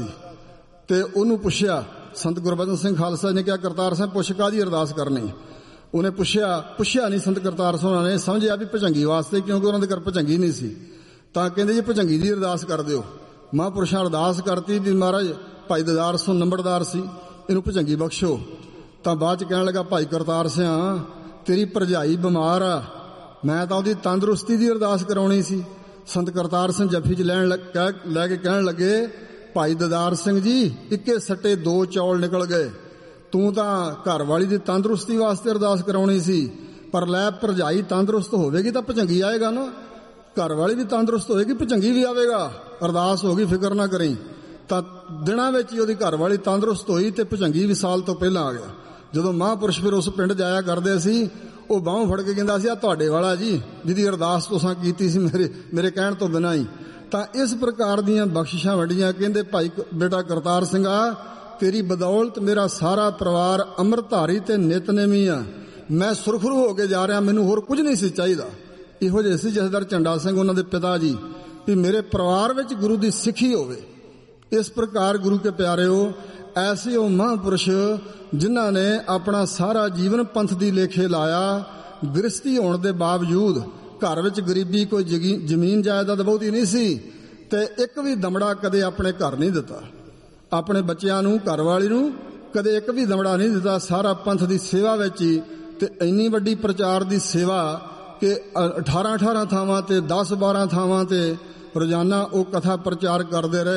ਤੇ ਉਹਨੂੰ ਪੁੱਛਿਆ, ਸੰਤ ਗੁਰਬਚਨ ਸਿੰਘ ਖਾਲਸਾ ਨੇ ਕਿਹਾ, ਕਰਤਾਰ ਸਿੰਘ ਪੁੱਛ ਕਾਹਦੀ ਅਰਦਾਸ ਕਰਨੀ? ਉਹਨੇ ਪੁੱਛਿਆ ਪੁੱਛਿਆ ਨਹੀਂ ਸੰਤ ਕਰਤਾਰ ਸਿੰਘ ਨੇ ਸਮਝਿਆ ਵੀ ਭਜੰਗੀ ਵਾਸਤੇ, ਕਿਉਂਕਿ ਉਹਨਾਂ ਦੇ ਘਰ ਭਜੰਗੀ ਨਹੀਂ ਸੀ। ਤਾਂ ਕਹਿੰਦੇ ਜੀ ਭਜੰਗੀ ਦੀ ਅਰਦਾਸ ਕਰ ਦਿਓ। ਮਹਾਂਪੁਰਸ਼ਾਂ ਅਰਦਾਸ ਕਰਤੀ ਵੀ ਮਹਾਰਾਜ ਭਾਈ ਦਦਾਰ ਸਿੰਘ ਨੰਬਰਦਾਰ ਸੀ, ਇਹਨੂੰ ਭਜੰਗੀ ਬਖਸ਼ੋ। ਤਾਂ ਬਾਅਦ ਚ ਕਹਿਣ ਲੱਗਾ, ਭਾਈ ਕਰਤਾਰ ਸਿੰਘ ਤੇਰੀ ਭਰਜਾਈ ਬਿਮਾਰ ਆ, ਮੈਂ ਤਾਂ ਉਹਦੀ ਤੰਦਰੁਸਤੀ ਦੀ ਅਰਦਾਸ ਕਰਾਉਣੀ ਸੀ। ਸੰਤ ਕਰਤਾਰ ਸਿੰਘ ਜੱਫੀ ਚ ਲੈਣ ਲੈ ਕੇ ਕਹਿਣ ਲੱਗੇ, ਭਾਈ ਦਦਾਰ ਸਿੰਘ ਜੀ ਇੱਕੇ ਸੱਟੇ ਦੋ ਚੌਲ ਨਿਕਲ ਗਏ। ਤੂੰ ਤਾਂ ਘਰ ਵਾਲੀ ਦੀ ਤੰਦਰੁਸਤੀ ਵਾਸਤੇ ਅਰਦਾਸ ਕਰਾਉਣੀ ਸੀ, ਪਰ ਲੈ ਭਰਜਾਈ ਤੰਦਰੁਸਤ ਹੋਵੇਗੀ ਤਾਂ ਭਜੰਗੀ ਆਏਗਾ ਨਾ। ਘਰ ਵਾਲੀ ਵੀ ਤੰਦਰੁਸਤ ਹੋਏਗੀ, ਭਜੰਗੀ ਵੀ ਆਵੇਗਾ। ਅਰਦਾਸ ਹੋ ਗਈ, ਫਿਕਰ ਨਾ ਕਰੀ। ਤਾਂ ਦਿਨਾਂ ਵਿੱਚ ਹੀ ਉਹਦੀ ਘਰ ਵਾਲੀ ਤੰਦਰੁਸਤ ਹੋਈ ਤੇ ਭਜੰਗੀ ਵੀ ਸਾਲ ਤੋਂ ਪਹਿਲਾਂ ਆ ਗਿਆ। ਜਦੋਂ ਮਹਾਂਪੁਰਸ਼ ਫਿਰ ਉਸ ਪਿੰਡ ਜਾਇਆ ਕਰਦੇ ਸੀ, ਉਹ ਬਾਹੋਂ ਫੜ ਕੇ ਕਹਿੰਦਾ ਸੀ, ਆ ਤੁਹਾਡੇ ਵਾਲਾ ਜੀ ਜਿਹਦੀ ਅਰਦਾਸ ਤੁਸੀਂ ਕੀਤੀ ਸੀ ਮੇਰੇ ਮੇਰੇ ਕਹਿਣ ਤੋਂ ਬਿਨਾਂ ਹੀ। ਤਾਂ ਇਸ ਪ੍ਰਕਾਰ ਦੀਆਂ ਬਖਸ਼ਿਸ਼ਾਂ ਵੰਡੀਆਂ। ਕਹਿੰਦੇ ਭਾਈ ਬੇਟਾ ਕਰਤਾਰ ਸਿੰਘਾ ਤੇਰੀ ਬਦੌਲਤ ਮੇਰਾ ਸਾਰਾ ਪਰਿਵਾਰ ਅੰਮ੍ਰਿਤਧਾਰੀ ਤੇ ਨਿਤਨੇਮੀ ਆ। ਮੈਂ ਸੁਰਖਰੂ ਹੋ ਕੇ ਜਾ ਰਿਹਾ, ਮੈਨੂੰ ਹੋਰ ਕੁਝ ਨਹੀਂ ਸੀ ਚਾਹੀਦਾ। ਇਹੋ ਜਿਹੇ ਸੀ ਜਥੇਦਾਰ ਝੰਡਾ ਸਿੰਘ ਉਹਨਾਂ ਦੇ ਪਿਤਾ ਜੀ, ਵੀ ਮੇਰੇ ਪਰਿਵਾਰ ਵਿੱਚ ਗੁਰੂ ਦੀ ਸਿੱਖੀ ਹੋਵੇ। ਇਸ ਪ੍ਰਕਾਰ ਗੁਰੂ ਕੇ ਪਿਆਰਿਓ, ਐਸੇ ਉਹ ਮਹਾਂਪੁਰਸ਼ ਜਿਨ੍ਹਾਂ ਨੇ ਆਪਣਾ ਸਾਰਾ ਜੀਵਨ ਪੰਥ ਦੀ ਲੇਖੇ ਲਾਇਆ। ਗ੍ਰਸਤੀ ਹੋਣ ਦੇ ਬਾਵਜੂਦ ਘਰ ਵਿੱਚ ਗਰੀਬੀ, ਕੋਈ ਜ਼ਮੀਨ ਜਾਇਦਾਦ ਬਹੁਤੀ ਨਹੀਂ ਸੀ ਤੇ ਇੱਕ ਵੀ ਦਮੜਾ ਕਦੇ ਆਪਣੇ ਘਰ ਨਹੀਂ ਦਿੱਤਾ। ਆਪਣੇ ਬੱਚਿਆਂ ਨੂੰ, ਘਰ ਵਾਲੀ ਨੂੰ ਕਦੇ ਇੱਕ ਵੀ ਦਮੜਾ ਨਹੀਂ ਦਿੱਤਾ। ਸਾਰਾ ਪੰਥ ਦੀ ਸੇਵਾ ਵਿੱਚ ਹੀ। ਤੇ ਇੰਨੀ ਵੱਡੀ ਪ੍ਰਚਾਰ ਦੀ ਸੇਵਾ ਕਿ ਅਠਾਰਾਂ ਅਠਾਰਾਂ ਥਾਵਾਂ ਤੇ ਦਸ ਬਾਰਾਂ ਥਾਵਾਂ ਤੇ ਰੋਜ਼ਾਨਾ ਉਹ ਕਥਾ ਪ੍ਰਚਾਰ ਕਰਦੇ ਰਹੇ।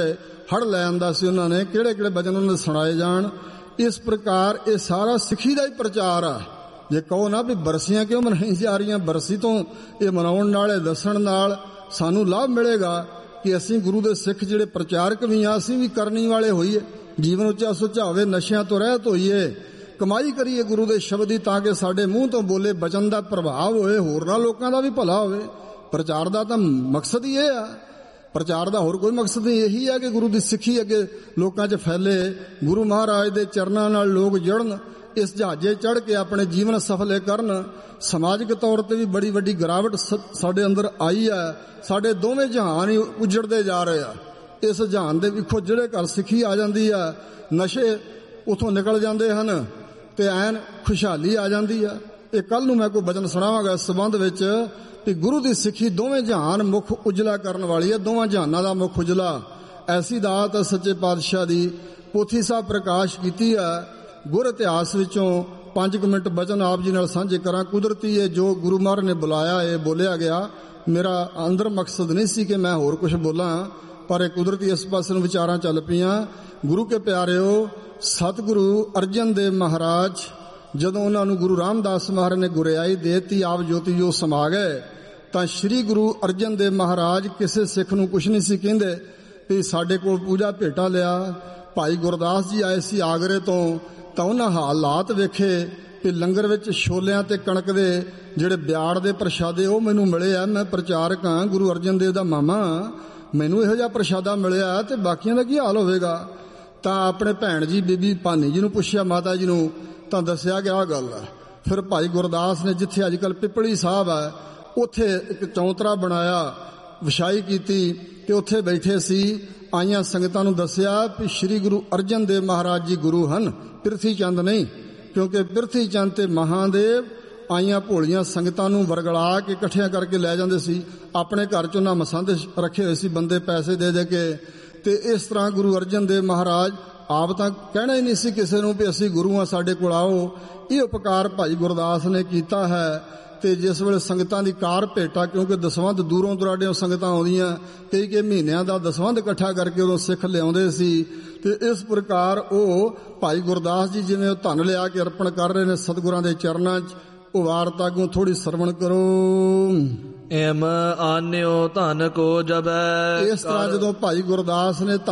ਹੜ ਲੈ ਆਂਦਾ ਸੀ ਉਹਨਾਂ ਨੇ, ਕਿਹੜੇ ਕਿਹੜੇ ਬਚਨ ਉਹਨਾਂ ਦੇ ਸੁਣਾਏ ਜਾਣ। ਇਸ ਪ੍ਰਕਾਰ ਇਹ ਸਾਰਾ ਸਿੱਖੀ ਦਾ ਹੀ ਪ੍ਰਚਾਰ ਆ। ਜੇ ਕਹੋ ਨਾ ਵੀ ਬਰਸੀਆਂ ਕਿਉਂ ਮਨਾਈ ਜਾ ਰਹੀਆਂ, ਬਰਸੀ ਤੋਂ ਇਹ ਮਨਾਉਣ ਨਾਲ, ਇਹ ਦੱਸਣ ਨਾਲ ਸਾਨੂੰ ਲਾਭ ਮਿਲੇਗਾ ਕਿ ਅਸੀਂ ਗੁਰੂ ਦੇ ਸਿੱਖ ਜਿਹੜੇ ਪ੍ਰਚਾਰਕ ਵੀ ਆ, ਅਸੀਂ ਵੀ ਕਰਨੀ ਵਾਲੇ ਹੋਈਏ, ਜੀਵਨ ਉੱਚਾ ਸੁੱਚਾ ਹੋਵੇ, ਨਸ਼ਿਆਂ ਤੋਂ ਰਹਿਤ ਹੋਈਏ, ਕਮਾਈ ਕਰੀਏ ਗੁਰੂ ਦੇ ਸ਼ਬਦ ਦੀ, ਤਾਂ ਕਿ ਸਾਡੇ ਮੂੰਹ ਤੋਂ ਬੋਲੇ ਬਚਨ ਦਾ ਪ੍ਰਭਾਵ ਹੋਏ, ਹੋਰਨਾਂ ਲੋਕਾਂ ਦਾ ਵੀ ਭਲਾ ਹੋਵੇ। ਪ੍ਰਚਾਰ ਦਾ ਤਾਂ ਮਕਸਦ ਹੀ ਇਹ ਆ। ਪ੍ਰਚਾਰ ਦਾ ਹੋਰ ਕੋਈ ਮਕਸਦ ਨਹੀਂ, ਇਹੀ ਹੈ ਕਿ ਗੁਰੂ ਦੀ ਸਿੱਖੀ ਅੱਗੇ ਲੋਕਾਂ 'ਚ ਫੈਲੇ, ਗੁਰੂ ਮਹਾਰਾਜ ਦੇ ਚਰਨਾਂ ਨਾਲ ਲੋਕ ਜੁੜਨ, ਇਸ ਜਹਾਜ਼ੇ ਚੜ੍ਹ ਕੇ ਆਪਣੇ ਜੀਵਨ ਸਫਲੇ ਕਰਨ। ਸਮਾਜਿਕ ਤੌਰ ਤੇ ਵੀ ਬੜੀ ਵੱਡੀ ਗਿਰਾਵਟ ਸਾਡੇ ਅੰਦਰ ਆਈ ਹੈ। ਸਾਡੇ ਦੋਵੇਂ ਜਹਾਨ ਹੀ ਉਜੜਦੇ ਜਾ ਰਹੇ ਆ। ਇਸ ਜਹਾਨ ਦੇ ਵੇਖੋ, ਜਿਹੜੇ ਘਰ ਸਿੱਖੀ ਆ ਜਾਂਦੀ ਆ, ਨਸ਼ੇ ਉਥੋਂ ਨਿਕਲ ਜਾਂਦੇ ਹਨ ਤੇ ਐਨ ਖੁਸ਼ਹਾਲੀ ਆ ਜਾਂਦੀ ਆ। ਇਹ ਕੱਲ ਨੂੰ ਮੈਂ ਕੋਈ ਬਚਨ ਸੁਣਾਵਾਂਗਾ ਇਸ ਸੰਬੰਧ ਵਿੱਚ ਕਿ ਗੁਰੂ ਦੀ ਸਿੱਖੀ ਦੋਵੇਂ ਜਹਾਨ ਮੁੱਖ ਉਜਲਾ ਕਰਨ ਵਾਲੀ ਹੈ, ਦੋਵਾਂ ਜਹਾਨਾਂ ਦਾ ਮੁੱਖ ਉਜਲਾ। ਐਸੀ ਦਾਤ ਸੱਚੇ ਪਾਤਸ਼ਾਹ ਦੀ ਪੋਥੀ ਸਾਹਿਬ ਪ੍ਰਕਾਸ਼ ਕੀਤੀ ਹੈ। ਗੁਰ ਇਤਿਹਾਸ ਵਿੱਚੋਂ ਪੰਜ ਕੁ ਮਿੰਟ ਬਚਨ ਆਪ ਜੀ ਨਾਲ ਸਾਂਝੇ ਕਰਾਂ। ਕੁਦਰਤੀ ਇਹ ਜੋ ਗੁਰੂ ਮਹਾਰਾਜ ਨੇ ਬੁਲਾਇਆ, ਇਹ ਬੋਲਿਆ ਗਿਆ। ਮੇਰਾ ਅੰਦਰ ਮਕਸਦ ਨਹੀਂ ਸੀ ਕਿ ਮੈਂ ਹੋਰ ਕੁਝ ਬੋਲਾਂ, ਪਰ ਇਹ ਕੁਦਰਤੀ ਇਸ ਪਾਸੇ ਨੂੰ ਵਿਚਾਰਾਂ ਚੱਲ ਪਈਆਂ। ਗੁਰੂ ਕੇ ਪਿਆਰਿਓ, ਸਤਿਗੁਰੂ ਅਰਜਨ ਦੇਵ ਮਹਾਰਾਜ ਜਦੋਂ ਉਹਨਾਂ ਨੂੰ ਗੁਰੂ ਰਾਮਦਾਸ ਮਹਾਰਾਜ ਨੇ ਗੁਰਿਆਈ ਦੇਤੀ, ਆਪ ਜੋਤੀ ਜੋ ਸਮਾ ਗਏ, ਤਾਂ ਸ੍ਰੀ ਗੁਰੂ ਅਰਜਨ ਦੇਵ ਮਹਾਰਾਜ ਕਿਸੇ ਸਿੱਖ ਨੂੰ ਕੁਝ ਨਹੀਂ ਸੀ ਕਹਿੰਦੇ ਵੀ ਸਾਡੇ ਕੋਲ ਪੂਜਾ ਭੇਟਾ ਲਿਆ। ਭਾਈ ਗੁਰਦਾਸ ਜੀ ਆਏ ਸੀ ਆਗਰੇ ਤੋਂ, ਤਾਂ ਉਹਨਾਂ ਹਾਲਾਤ ਵੇਖੇ ਕਿ ਲੰਗਰ ਵਿੱਚ ਛੋਲਿਆਂ ਤੇ ਕਣਕ ਦੇ ਜਿਹੜੇ ਬਿਆੜ ਦੇ ਪ੍ਰਸ਼ਾਦੇ ਉਹ ਮੈਨੂੰ ਮਿਲੇ ਆ। ਮੈਂ ਪ੍ਰਚਾਰਕ ਹਾਂ, ਗੁਰੂ ਅਰਜਨ ਦੇਵ ਦਾ ਮਾਮਾ, ਮੈਨੂੰ ਇਹੋ ਜਿਹਾ ਪ੍ਰਸ਼ਾਦਾ ਮਿਲਿਆ ਤੇ ਬਾਕੀਆਂ ਦਾ ਕੀ ਹਾਲ ਹੋਵੇਗਾ। ਤਾਂ ਆਪਣੇ ਭੈਣ ਜੀ ਬੀਬੀ ਭਾਨੀ ਜੀ ਨੂੰ ਪੁੱਛਿਆ, ਮਾਤਾ ਜੀ ਨੂੰ, ਤਾਂ ਦੱਸਿਆ ਕਿ ਆਹ ਗੱਲ ਹੈ। ਫਿਰ ਭਾਈ ਗੁਰਦਾਸ ਨੇ ਜਿੱਥੇ ਅੱਜ ਕੱਲ੍ਹ ਪਿਪਲੀ ਸਾਹਿਬ ਹੈ, ਉੱਥੇ ਇੱਕ ਚੌਂਤਰਾ ਬਣਾਇਆ, ਵਿਛਾਈ ਕੀਤੀ ਤੇ ਉੱਥੇ ਬੈਠੇ ਸੀ। ਆਈਆਂ ਸੰਗਤਾਂ ਨੂੰ ਦੱਸਿਆ ਕਿ ਸ੍ਰੀ ਗੁਰੂ ਅਰਜਨ ਦੇਵ ਮਹਾਰਾਜ ਜੀ ਗੁਰੂ ਹਨ, ਪ੍ਰਿਥੀ ਚੰਦ ਨਹੀਂ, ਕਿਉਂਕਿ ਪ੍ਰਿਥੀ ਚੰਦ ਤੇ ਮਹਾਦੇਵ ਆਈਆਂ ਭੋਲੀਆਂ ਸੰਗਤਾਂ ਨੂੰ ਵਰਗਲਾ ਕੇ ਇਕੱਠਿਆਂ ਕਰਕੇ ਲੈ ਜਾਂਦੇ ਸੀ। ਆਪਣੇ ਘਰ 'ਚ ਉਹਨਾਂ ਮਸੰਦ ਰੱਖੇ ਹੋਏ ਸੀ ਬੰਦੇ, ਪੈਸੇ ਦੇ ਦੇ ਕੇ। ਤੇ ਇਸ ਤਰ੍ਹਾਂ ਗੁਰੂ ਅਰਜਨ ਦੇਵ ਮਹਾਰਾਜ ਆਪ ਤਾਂ ਕਹਿਣਾ ਹੀ ਨਹੀਂ ਸੀ ਕਿਸੇ ਨੂੰ ਵੀ ਅਸੀਂ ਗੁਰੂ ਆ, ਸਾਡੇ ਕੋਲ ਆਓ। ਇਹ ਉਪਕਾਰ ਭਾਈ ਗੁਰਦਾਸ ਨੇ ਕੀਤਾ ਹੈ। ਤੇ ਜਿਸ ਵੇਲੇ ਸੰਗਤਾਂ ਦੀ ਕਾਰ ਭੇਟਾ, ਕਿਉਂਕਿ ਦਸਵੰਧ ਦੂਰੋਂ ਦੁਰਾਡਿਓਂ ਸੰਗਤਾਂ ਆਉਂਦੀਆਂ, ਕਈ ਕਈ ਮਹੀਨਿਆਂ ਦਾ ਦਸਵੰਧ ਇਕੱਠਾ ਕਰਕੇ ਉਦੋਂ ਸਿੱਖ ਲਿਆਉਂਦੇ ਸੀ। ਤੇ ਇਸ ਪ੍ਰਕਾਰ ਉਹ ਭਾਈ ਗੁਰਦਾਸ ਜੀ ਜਿਵੇਂ ਉਹ ਧਨ ਲਿਆ ਕੇ ਅਰਪਣ ਕਰ ਰਹੇ ਨੇ ਸਤਿਗੁਰਾਂ ਦੇ ਚਰਨਾਂ 'ਚ, ਉਹ ਵਾਰਤਾ ਅੱਗੋਂ ਥੋੜੀ ਸਰਵਣ ਕਰੋ। ਐਮ ਆਨਿਓ ਧਨ ਕੋ ਜਬੈ। ਇਸ ਤਰ੍ਹਾਂ ਜਦੋਂ ਭਾਈ ਗੁਰਦਾਸ ਨੇ